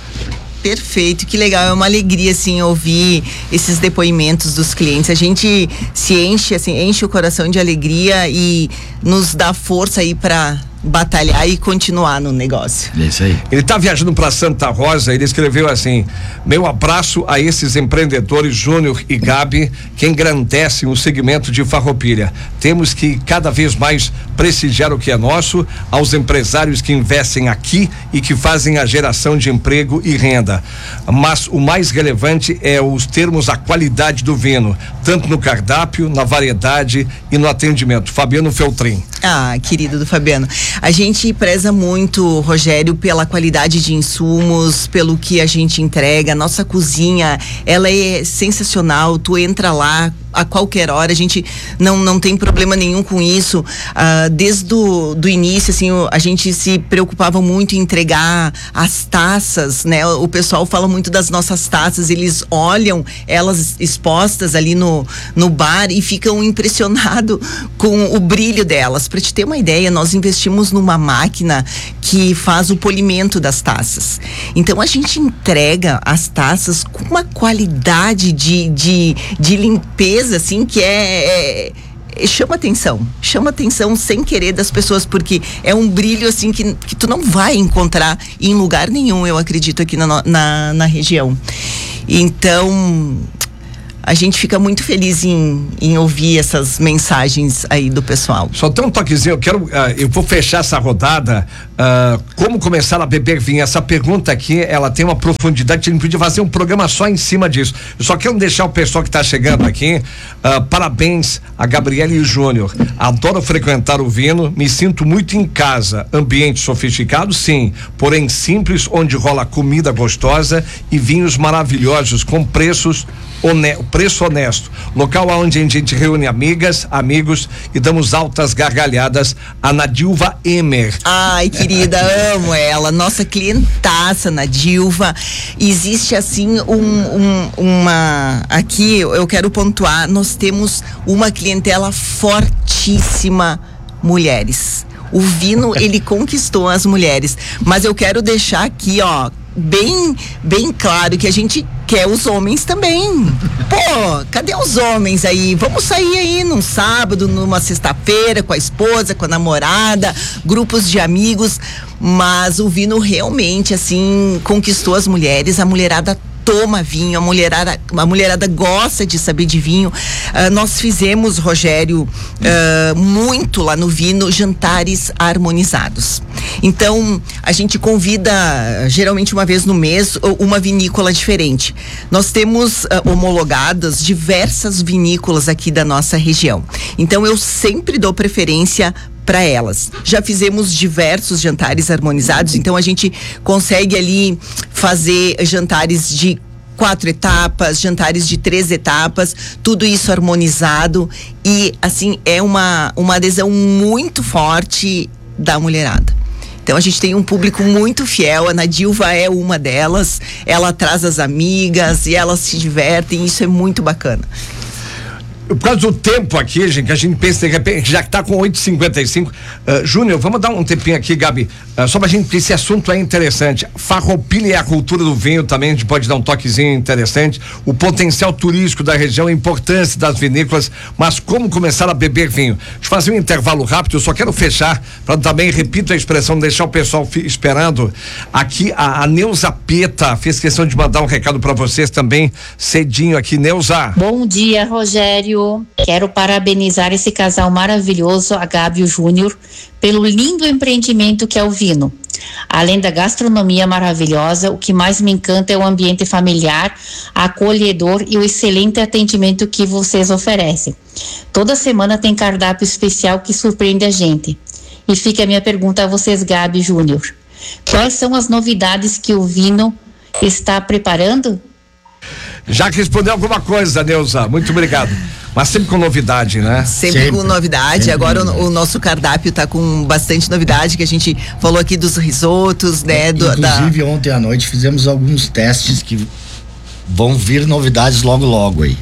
Perfeito, que legal, é uma alegria assim ouvir esses depoimentos dos clientes. A gente se enche assim, enche o coração de alegria e nos dá força aí para batalhar e continuar no negócio. É isso aí. Ele está viajando para Santa Rosa, ele escreveu assim: meu abraço a esses empreendedores Júnior e Gabi que engrandecem o segmento de Farroupilha. Temos que cada vez mais prestigiar o que é nosso, aos empresários que investem aqui e que fazem a geração de emprego e renda. Mas o mais relevante é os termos a qualidade do vinho, tanto no cardápio, na variedade e no atendimento. Fabiano Feltrin. Ah, querido do Fabiano, a gente preza muito, Rogério, pela qualidade de insumos, pelo que a gente entrega. Nossa cozinha, ela é sensacional. Tu entra lá a qualquer hora, a gente não, não tem problema nenhum com isso. Ah, desde o do início, assim, a gente se preocupava muito em entregar as taças, né? O pessoal fala muito das nossas taças, eles olham elas expostas ali no, no bar e ficam impressionados com o brilho delas. Para te ter uma ideia, nós investimos numa máquina que faz o polimento das taças. Então a gente entrega as taças com uma qualidade de, de, de limpeza, assim, que é, é chama atenção, chama atenção sem querer das pessoas, porque é um brilho assim que, que tu não vai encontrar em lugar nenhum, eu acredito, aqui na, na, na região. Então a gente fica muito feliz em, em ouvir essas mensagens aí do pessoal. Só tem um toquezinho, eu quero, uh, eu vou fechar essa rodada, uh, como começar a beber vinho? Essa pergunta aqui, ela tem uma profundidade, a gente podia fazer um programa só em cima disso. Eu só quero deixar o pessoal que está chegando aqui, uh, parabéns a Gabriela e o Júnior. Adoro frequentar o Vino, me sinto muito em casa, ambiente sofisticado, sim, porém simples, onde rola comida gostosa e vinhos maravilhosos, com preços Hone- preço honesto, local onde a gente reúne amigas, amigos e damos altas gargalhadas. A Nadilva Emer. Ai, querida, amo ela, nossa clientaça, Nadilva. Existe assim um, um, uma, aqui eu quero pontuar, nós temos uma clientela fortíssima, mulheres. O Vino, ele conquistou as mulheres, mas eu quero deixar aqui, ó, bem, bem claro que a gente quer os homens também. Pô, cadê os homens aí? Vamos sair aí num sábado, numa sexta-feira, com a esposa, com a namorada, grupos de amigos, mas o Vino realmente, assim, conquistou as mulheres, a mulherada toma vinho, a mulherada, a mulherada gosta de saber de vinho. Uh, nós fizemos, Rogério, uh, muito lá no Vino, jantares harmonizados. Então, a gente convida, geralmente uma vez no mês, uma vinícola diferente. Nós temos uh, homologadas diversas vinícolas aqui da nossa região. Então, eu sempre dou preferência para elas. Já fizemos diversos jantares harmonizados, então a gente consegue ali fazer jantares de quatro etapas, jantares de três etapas, tudo isso harmonizado e assim é uma, uma adesão muito forte da mulherada. Então a gente tem um público muito fiel, a Nadilva é uma delas, ela traz as amigas e elas se divertem, isso é muito bacana. Por causa do tempo aqui, gente, que a gente pensa de repente, já que tá com oito e cinquenta e cinco, uh, Júnior, vamos dar um tempinho aqui, Gabi, uh, só pra gente, porque esse assunto é interessante. Farroupilha é a cultura do vinho também, a gente pode dar um toquezinho interessante, o potencial turístico da região, a importância das vinícolas, mas como começar a beber vinho? Deixa eu fazer um intervalo rápido, eu só quero fechar, para também, repito a expressão, deixar o pessoal fi, esperando. Aqui, a, a Neuza Peta fez questão de mandar um recado para vocês também, cedinho aqui, Neuza. Bom dia, Rogério. Quero parabenizar esse casal maravilhoso, a Gabi e o Júnior, pelo lindo empreendimento que é o Vino. Além da gastronomia maravilhosa, o que mais me encanta é o ambiente familiar, acolhedor e o excelente atendimento que vocês oferecem. Toda semana tem cardápio especial que surpreende a gente. E fica a minha pergunta a vocês, Gabi e Júnior. Quais são as novidades que o Vino está preparando? Já que respondeu alguma coisa, Neuza, muito obrigado. Mas sempre com novidade, né? Sempre, sempre com novidade. Sempre. Agora o, o nosso cardápio tá com bastante novidade, que a gente falou aqui dos risotos, né? Do, Inclusive, da... ontem à noite fizemos alguns testes que vão vir novidades logo, logo aí.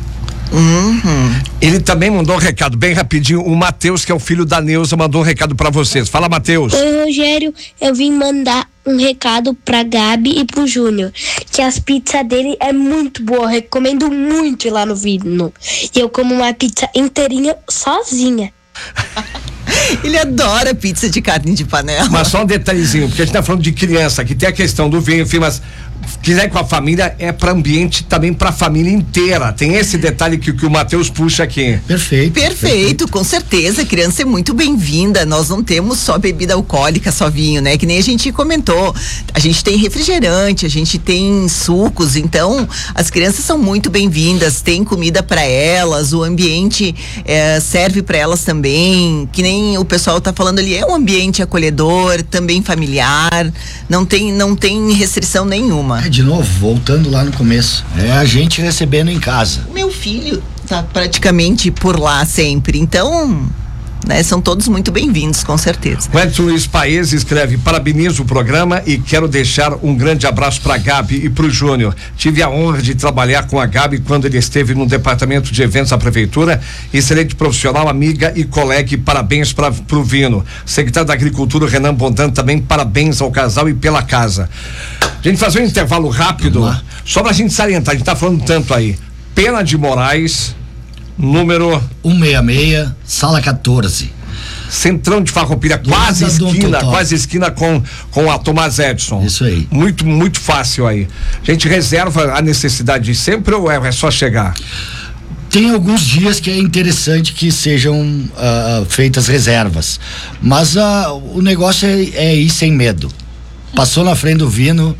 Uhum. Ele também mandou um recado bem rapidinho. O Matheus, que é o filho da Neuza, mandou um recado pra vocês. Fala, Matheus. Oi, Rogério, eu vim mandar um recado pra Gabi e pro Júnior, que as pizzas dele é muito boa, recomendo muito ir lá no Vino. E eu como uma pizza inteirinha sozinha. Ele adora pizza de carne de panela. Mas só um detalhezinho, porque a gente tá falando de criança, que tem a questão do vinho, enfim, mas quiser com a família, é para ambiente também para a família inteira. Tem esse detalhe que, que o Matheus puxa aqui. Perfeito. Perfeito, perfeito. Com certeza. A criança é muito bem-vinda. Nós não temos só bebida alcoólica, só vinho, né? Que nem a gente comentou. A gente tem refrigerante, a gente tem sucos. Então, as crianças são muito bem-vindas. Tem comida para elas, o ambiente é, serve para elas também. Que nem o pessoal tá falando ali, é um ambiente acolhedor, também familiar. Não tem, não tem restrição nenhuma. É, de novo, voltando lá no começo, é a gente recebendo em casa. Meu filho tá praticamente por lá sempre, então, né, são todos muito bem-vindos, com certeza. O Edson Luiz Paes escreve: parabenizo o programa e quero deixar um grande abraço para Gabi e para o Júnior. Tive a honra de trabalhar com a Gabi quando ele esteve no departamento de eventos da prefeitura. Excelente profissional, amiga e colega. E parabéns para o Vino. Secretário da Agricultura Renan Bondan, também parabéns ao casal e pela casa. A gente fazer um intervalo rápido, só pra gente salientar, a gente tá falando tanto aí. Pena de Moraes, número cento e sessenta e seis, sala quatorze. Centrão de Farroupilha, quase esquina, quase esquina com, com a Tomás Edson. Isso aí. Muito, muito fácil aí. A gente reserva a necessidade de sempre ou é, é só chegar? Tem alguns dias que é interessante que sejam uh, feitas reservas, mas uh, o negócio é, é ir sem medo. Passou na frente do Vino,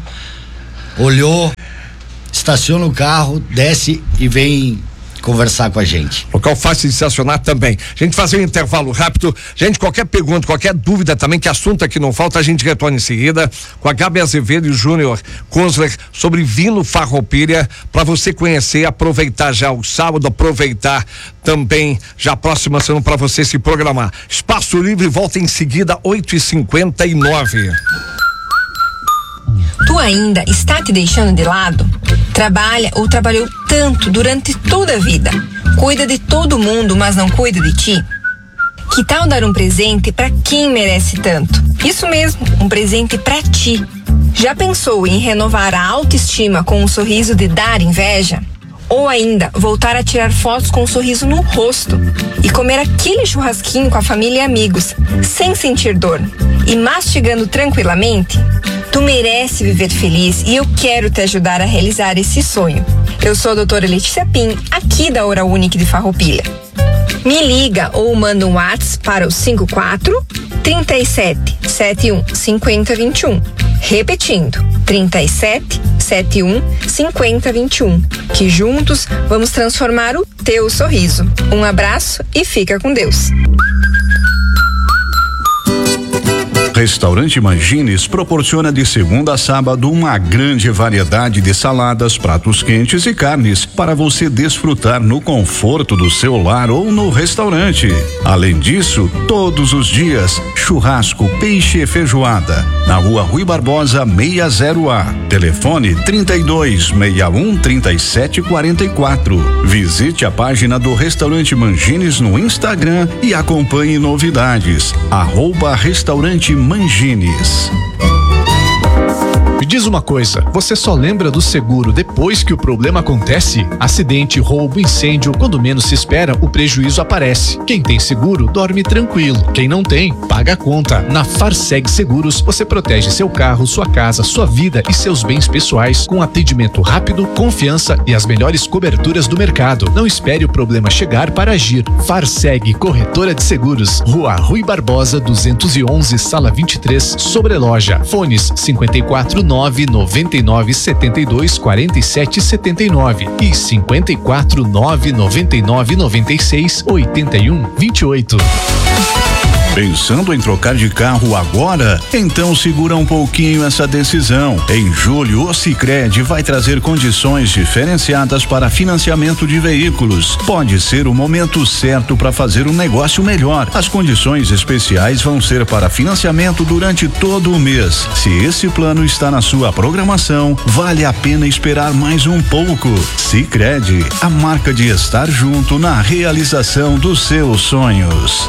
olhou, estaciona o carro, desce e vem conversar com a gente. Local fácil de estacionar também. A gente fazer um intervalo rápido. Gente, qualquer pergunta, qualquer dúvida também, que assunto aqui não falta, a gente retorna em seguida com a Gabi Azevedo e o Júnior Kunzler sobre Vino Farroupilha, para você conhecer, aproveitar já o sábado, aproveitar também já a próxima semana para você se programar. Espaço Livre volta em seguida, oito e cinquenta e nove. Tu ainda está te deixando de lado? Trabalha ou trabalhou tanto durante toda a vida? Cuida de todo mundo, mas não cuida de ti? Que tal dar um presente para quem merece tanto? Isso mesmo, um presente para ti. Já pensou em renovar a autoestima com um sorriso de dar inveja? Ou ainda, voltar a tirar fotos com um sorriso no rosto e comer aquele churrasquinho com a família e amigos, sem sentir dor e mastigando tranquilamente? Tu merece viver feliz e eu quero te ajudar a realizar esse sonho. Eu sou a doutora Letícia Pim, aqui da Oral Unique de Farroupilha. Me liga ou manda um WhatsApp para o cinco quatro, trinta e sete, setenta e um, cinquenta, vinte e um. Repetindo, trinta e sete, setenta e um, cinquenta, vinte e um. Que juntos vamos transformar o teu sorriso. Um abraço e fica com Deus. Restaurante Mangines proporciona de segunda a sábado uma grande variedade de saladas, pratos quentes e carnes para você desfrutar no conforto do seu lar ou no restaurante. Além disso, todos os dias, churrasco, peixe e feijoada. Na rua Rui Barbosa seiscentos A. Telefone trinta e dois, sessenta e um, trinta e sete, quarenta e quatro. Visite a página do Restaurante Mangines no Instagram e acompanhe novidades. Arroba Restaurante Mangines. Me diz uma coisa, você só lembra do seguro depois que o problema acontece? Acidente, roubo, incêndio, quando menos se espera, o prejuízo aparece. Quem tem seguro, dorme tranquilo. Quem não tem, paga a conta. Na Farseg Seguros, você protege seu carro, sua casa, sua vida e seus bens pessoais com atendimento rápido, confiança e as melhores coberturas do mercado. Não espere o problema chegar para agir. Farseg Corretora de Seguros, Rua Rui Barbosa, duzentos e onze, sala vinte e três, Sobreloja. Fones cinquenta e quatro, nove noventa e nove, setenta e dois, quarenta e sete, setenta e nove e cinquenta e quatro, nove noventa e nove, noventa e seis, oitenta e um, vinte e oito. Pensando em trocar de carro agora? Então segura um pouquinho essa decisão. Em julho, o Sicredi vai trazer condições diferenciadas para financiamento de veículos. Pode ser o momento certo para fazer um negócio melhor. As condições especiais vão ser para financiamento durante todo o mês. Se esse plano está na sua programação, vale a pena esperar mais um pouco. Sicredi, a marca de estar junto na realização dos seus sonhos.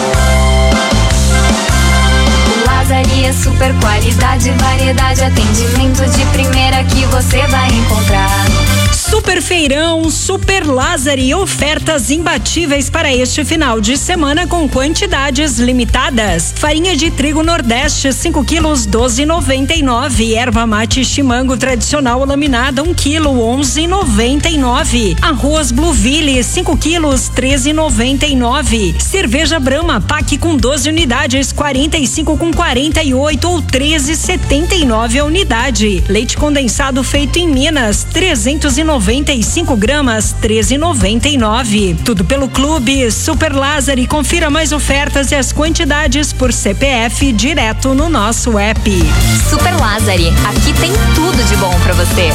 Lazaria, super qualidade, variedade, atendimento de primeira que você vai encontrar. Super Super Feirão, Super Lázari, ofertas imbatíveis para este final de semana com quantidades limitadas. Farinha de trigo Nordeste, cinco quilos, doze e noventa e nove. Erva mate Chimango tradicional laminada, um quilo, onze e noventa e nove. Arroz Blueville, cinco quilos, treze e noventa e nove. Cerveja Brahma, pack com doze unidades, quarenta e cinco com quarenta e oito ou treze e setenta e nove a unidade. Leite condensado feito em Minas, trezentos e noventa e cinco gramas, treze e noventa e nove. Tudo pelo Clube Super Lázari. Confira mais ofertas e as quantidades por C P F direto no nosso app. Super Lázari, aqui tem tudo de bom pra você.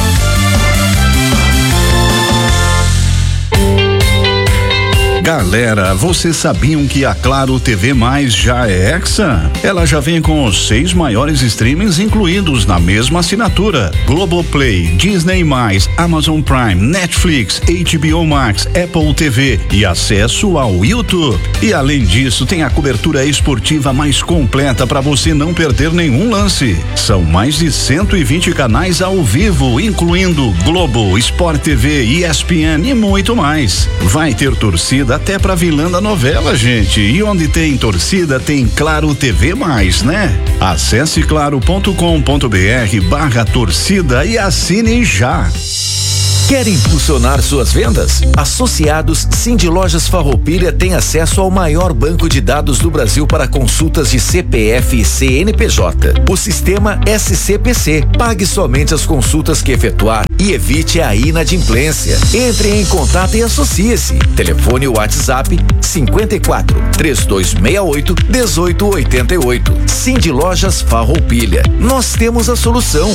Galera, vocês sabiam que a Claro T V Mais já é Hexa? Ela já vem com os seis maiores streamings incluídos na mesma assinatura: Globoplay, Disney mais, Amazon Prime, Netflix, H B O Max, Apple T V e acesso ao YouTube. E além disso, tem a cobertura esportiva mais completa para você não perder nenhum lance. São mais de cento e vinte canais ao vivo, incluindo Globo, Sport T V, E S P N e muito mais. Vai ter torcida até pra vilã da novela, gente. E onde tem torcida, tem Claro T V mais, né? Acesse claro ponto com ponto br barra torcida e assine já. Quer impulsionar suas vendas? Associados Cindy Lojas Farroupilha tem acesso ao maior banco de dados do Brasil para consultas de C P F e C N P J. O sistema S C P C. Pague somente as consultas que efetuar e evite a inadimplência. Entre em contato e associe-se. Telefone WhatsApp cinquenta e quatro, três dois seis oito, dezoito oitenta e oito. Cindy Lojas Farroupilha. Nós temos a solução.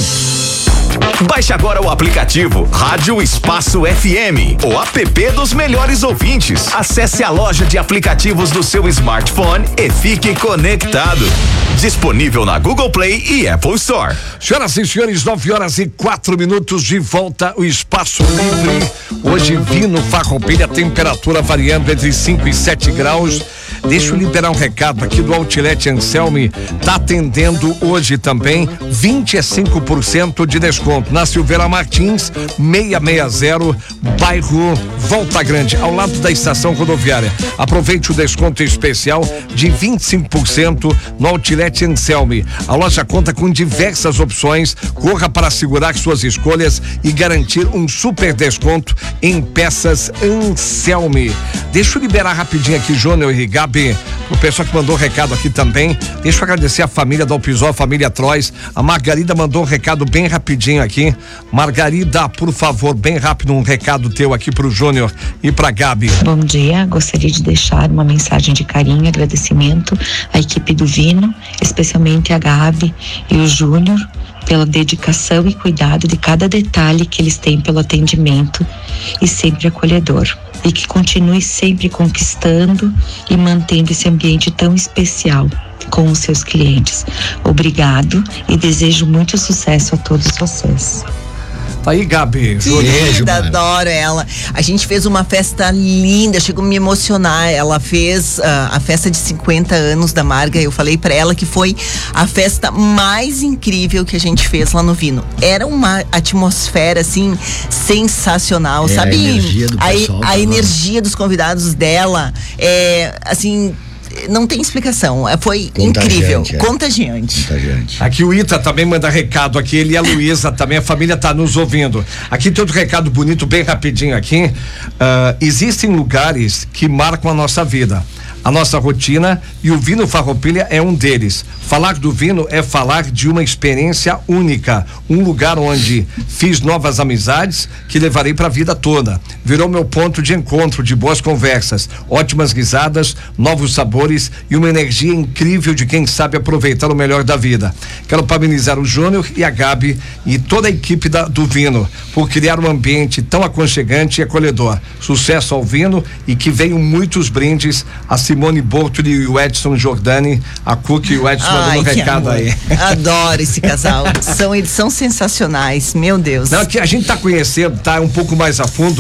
Baixe agora o aplicativo Rádio Espaço F M, o app dos melhores ouvintes. Acesse a loja de aplicativos do seu smartphone e fique conectado. Disponível na Google Play e Apple Store. Senhoras e senhores, nove horas e quatro minutos, de volta o Espaço Livre. Hoje, Vino Farroupilha, temperatura variando entre cinco e sete graus. Deixa eu liberar um recado aqui do Outlet Anselmi. Tá atendendo hoje também vinte e cinco por cento de desconto na Silveira Martins, seiscentos e sessenta, bairro Volta Grande, ao lado da estação rodoviária. Aproveite o desconto especial de vinte e cinco por cento no Outlet Anselmi. A loja conta com diversas opções. Corra para assegurar suas escolhas e garantir um super desconto em peças Anselmi. Deixa eu liberar rapidinho aqui, Júnior e Gabi, o pessoal que mandou recado aqui também. Deixa eu agradecer a família da Alpisol, a família Trois. A Margarida mandou um recado bem rapidinho aqui. Margarida, por favor, bem rápido, um recado teu aqui pro Júnior e pra Gabi. Bom dia, gostaria de deixar uma mensagem de carinho e agradecimento à equipe do Vino, especialmente a Gabi e o Júnior, pela dedicação e cuidado de cada detalhe que eles têm pelo atendimento e sempre acolhedor. E que continue sempre conquistando e mantendo esse ambiente tão especial com os seus clientes. Obrigado e desejo muito sucesso a todos vocês. Tá aí, Gabi. Linda, adoro ela. A gente fez uma festa linda, chegou a me emocionar. Ela fez uh, a festa de cinquenta anos da Marga. Eu falei pra ela que foi a festa mais incrível que a gente fez lá no Vino. Era uma atmosfera, assim, sensacional, é, sabe? A energia do pessoal, a, a energia dos convidados dela, é, assim... não tem explicação, foi incrível, é. contagiante. contagiante. Aqui o Ita também manda recado aqui, ele e a Luísa também, a família tá nos ouvindo. Aqui tem outro recado bonito, bem rapidinho aqui. Uh, existem lugares que marcam a nossa vida, a nossa rotina, e o Vino Farroupilha é um deles. Falar do Vino é falar de uma experiência única, um lugar onde fiz novas amizades que levarei para a vida toda. Virou meu ponto de encontro, de boas conversas, ótimas risadas, novos sabores e uma energia incrível de quem sabe aproveitar o melhor da vida. Quero parabenizar o Júnior e a Gabi e toda a equipe da, do Vino por criar um ambiente tão aconchegante e acolhedor. Sucesso ao Vino e que venham muitos brindes a Simone Bortoli e o Edson Jordani, a Cook e o Edson mandando um recado amor. aí. Adoro esse casal. São, eles são sensacionais, meu Deus. Não, que a gente tá conhecendo, tá um pouco mais a fundo,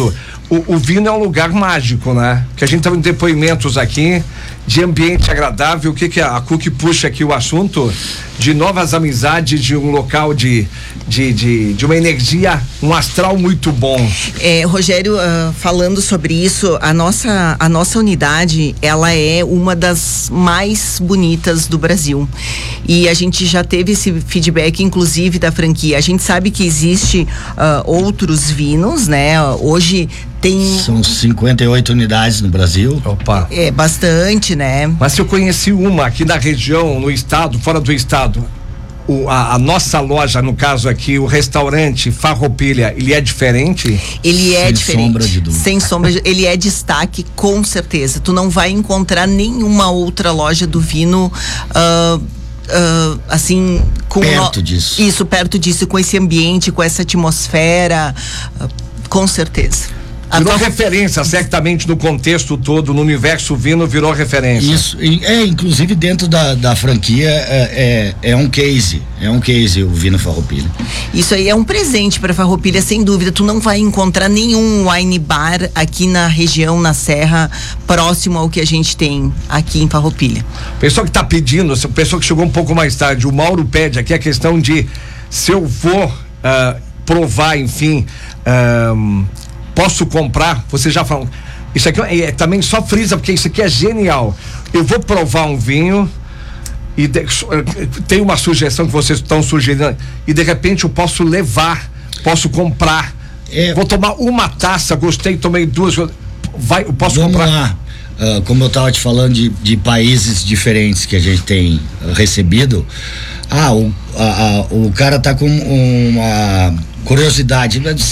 o, o vinho é um lugar mágico, né? Que a gente tá vendo depoimentos aqui de ambiente agradável. O que que a, a Cook puxa aqui o assunto de novas amizades, de um local de de, de, de uma energia, um astral muito bom. É, Rogério, uh, falando sobre isso, a nossa a nossa unidade, ela é uma das mais bonitas do Brasil. E a gente já teve esse feedback, inclusive, da franquia. A gente sabe que existe uh, outros vinos, né? Hoje tem... São cinquenta e oito unidades no Brasil. Opa. É bastante, né? Mas se eu conheci uma aqui na região, no estado, fora do estado, o, a, a nossa loja, no caso aqui, o restaurante Farroupilha, ele é diferente? Ele é Sem diferente. sombra de dúvida. Sem sombra de, ele é destaque, com certeza. Tu não vai encontrar nenhuma outra loja do vinho uh, uh, assim, com perto no... disso. Isso, perto disso, com esse ambiente, com essa atmosfera, uh, com certeza. Virou referência, certamente, no contexto todo, no universo vino, virou referência. Isso, é, inclusive dentro da, da franquia é, é, é um case, é um case o vinho Farroupilha. Isso aí é um presente para Farroupilha, sem dúvida. Tu não vai encontrar nenhum wine bar aqui na região, na Serra, próximo ao que a gente tem aqui em Farroupilha. Pessoal que tá pedindo, o pessoal que chegou um pouco mais tarde, o Mauro pede aqui a questão de se eu vou uh, provar, enfim, uh, posso comprar, você já falou, isso aqui é, é também só frisa, porque isso aqui é genial. Eu vou provar um vinho e de, tem uma sugestão que vocês estão sugerindo e de repente eu posso levar, posso comprar, é, vou tomar uma taça, gostei, tomei duas, vai, eu posso vamos comprar. Lá. Uh, como eu estava te falando de, de países diferentes que a gente tem uh, recebido, ah, o, a, a, o cara tá com uma curiosidade,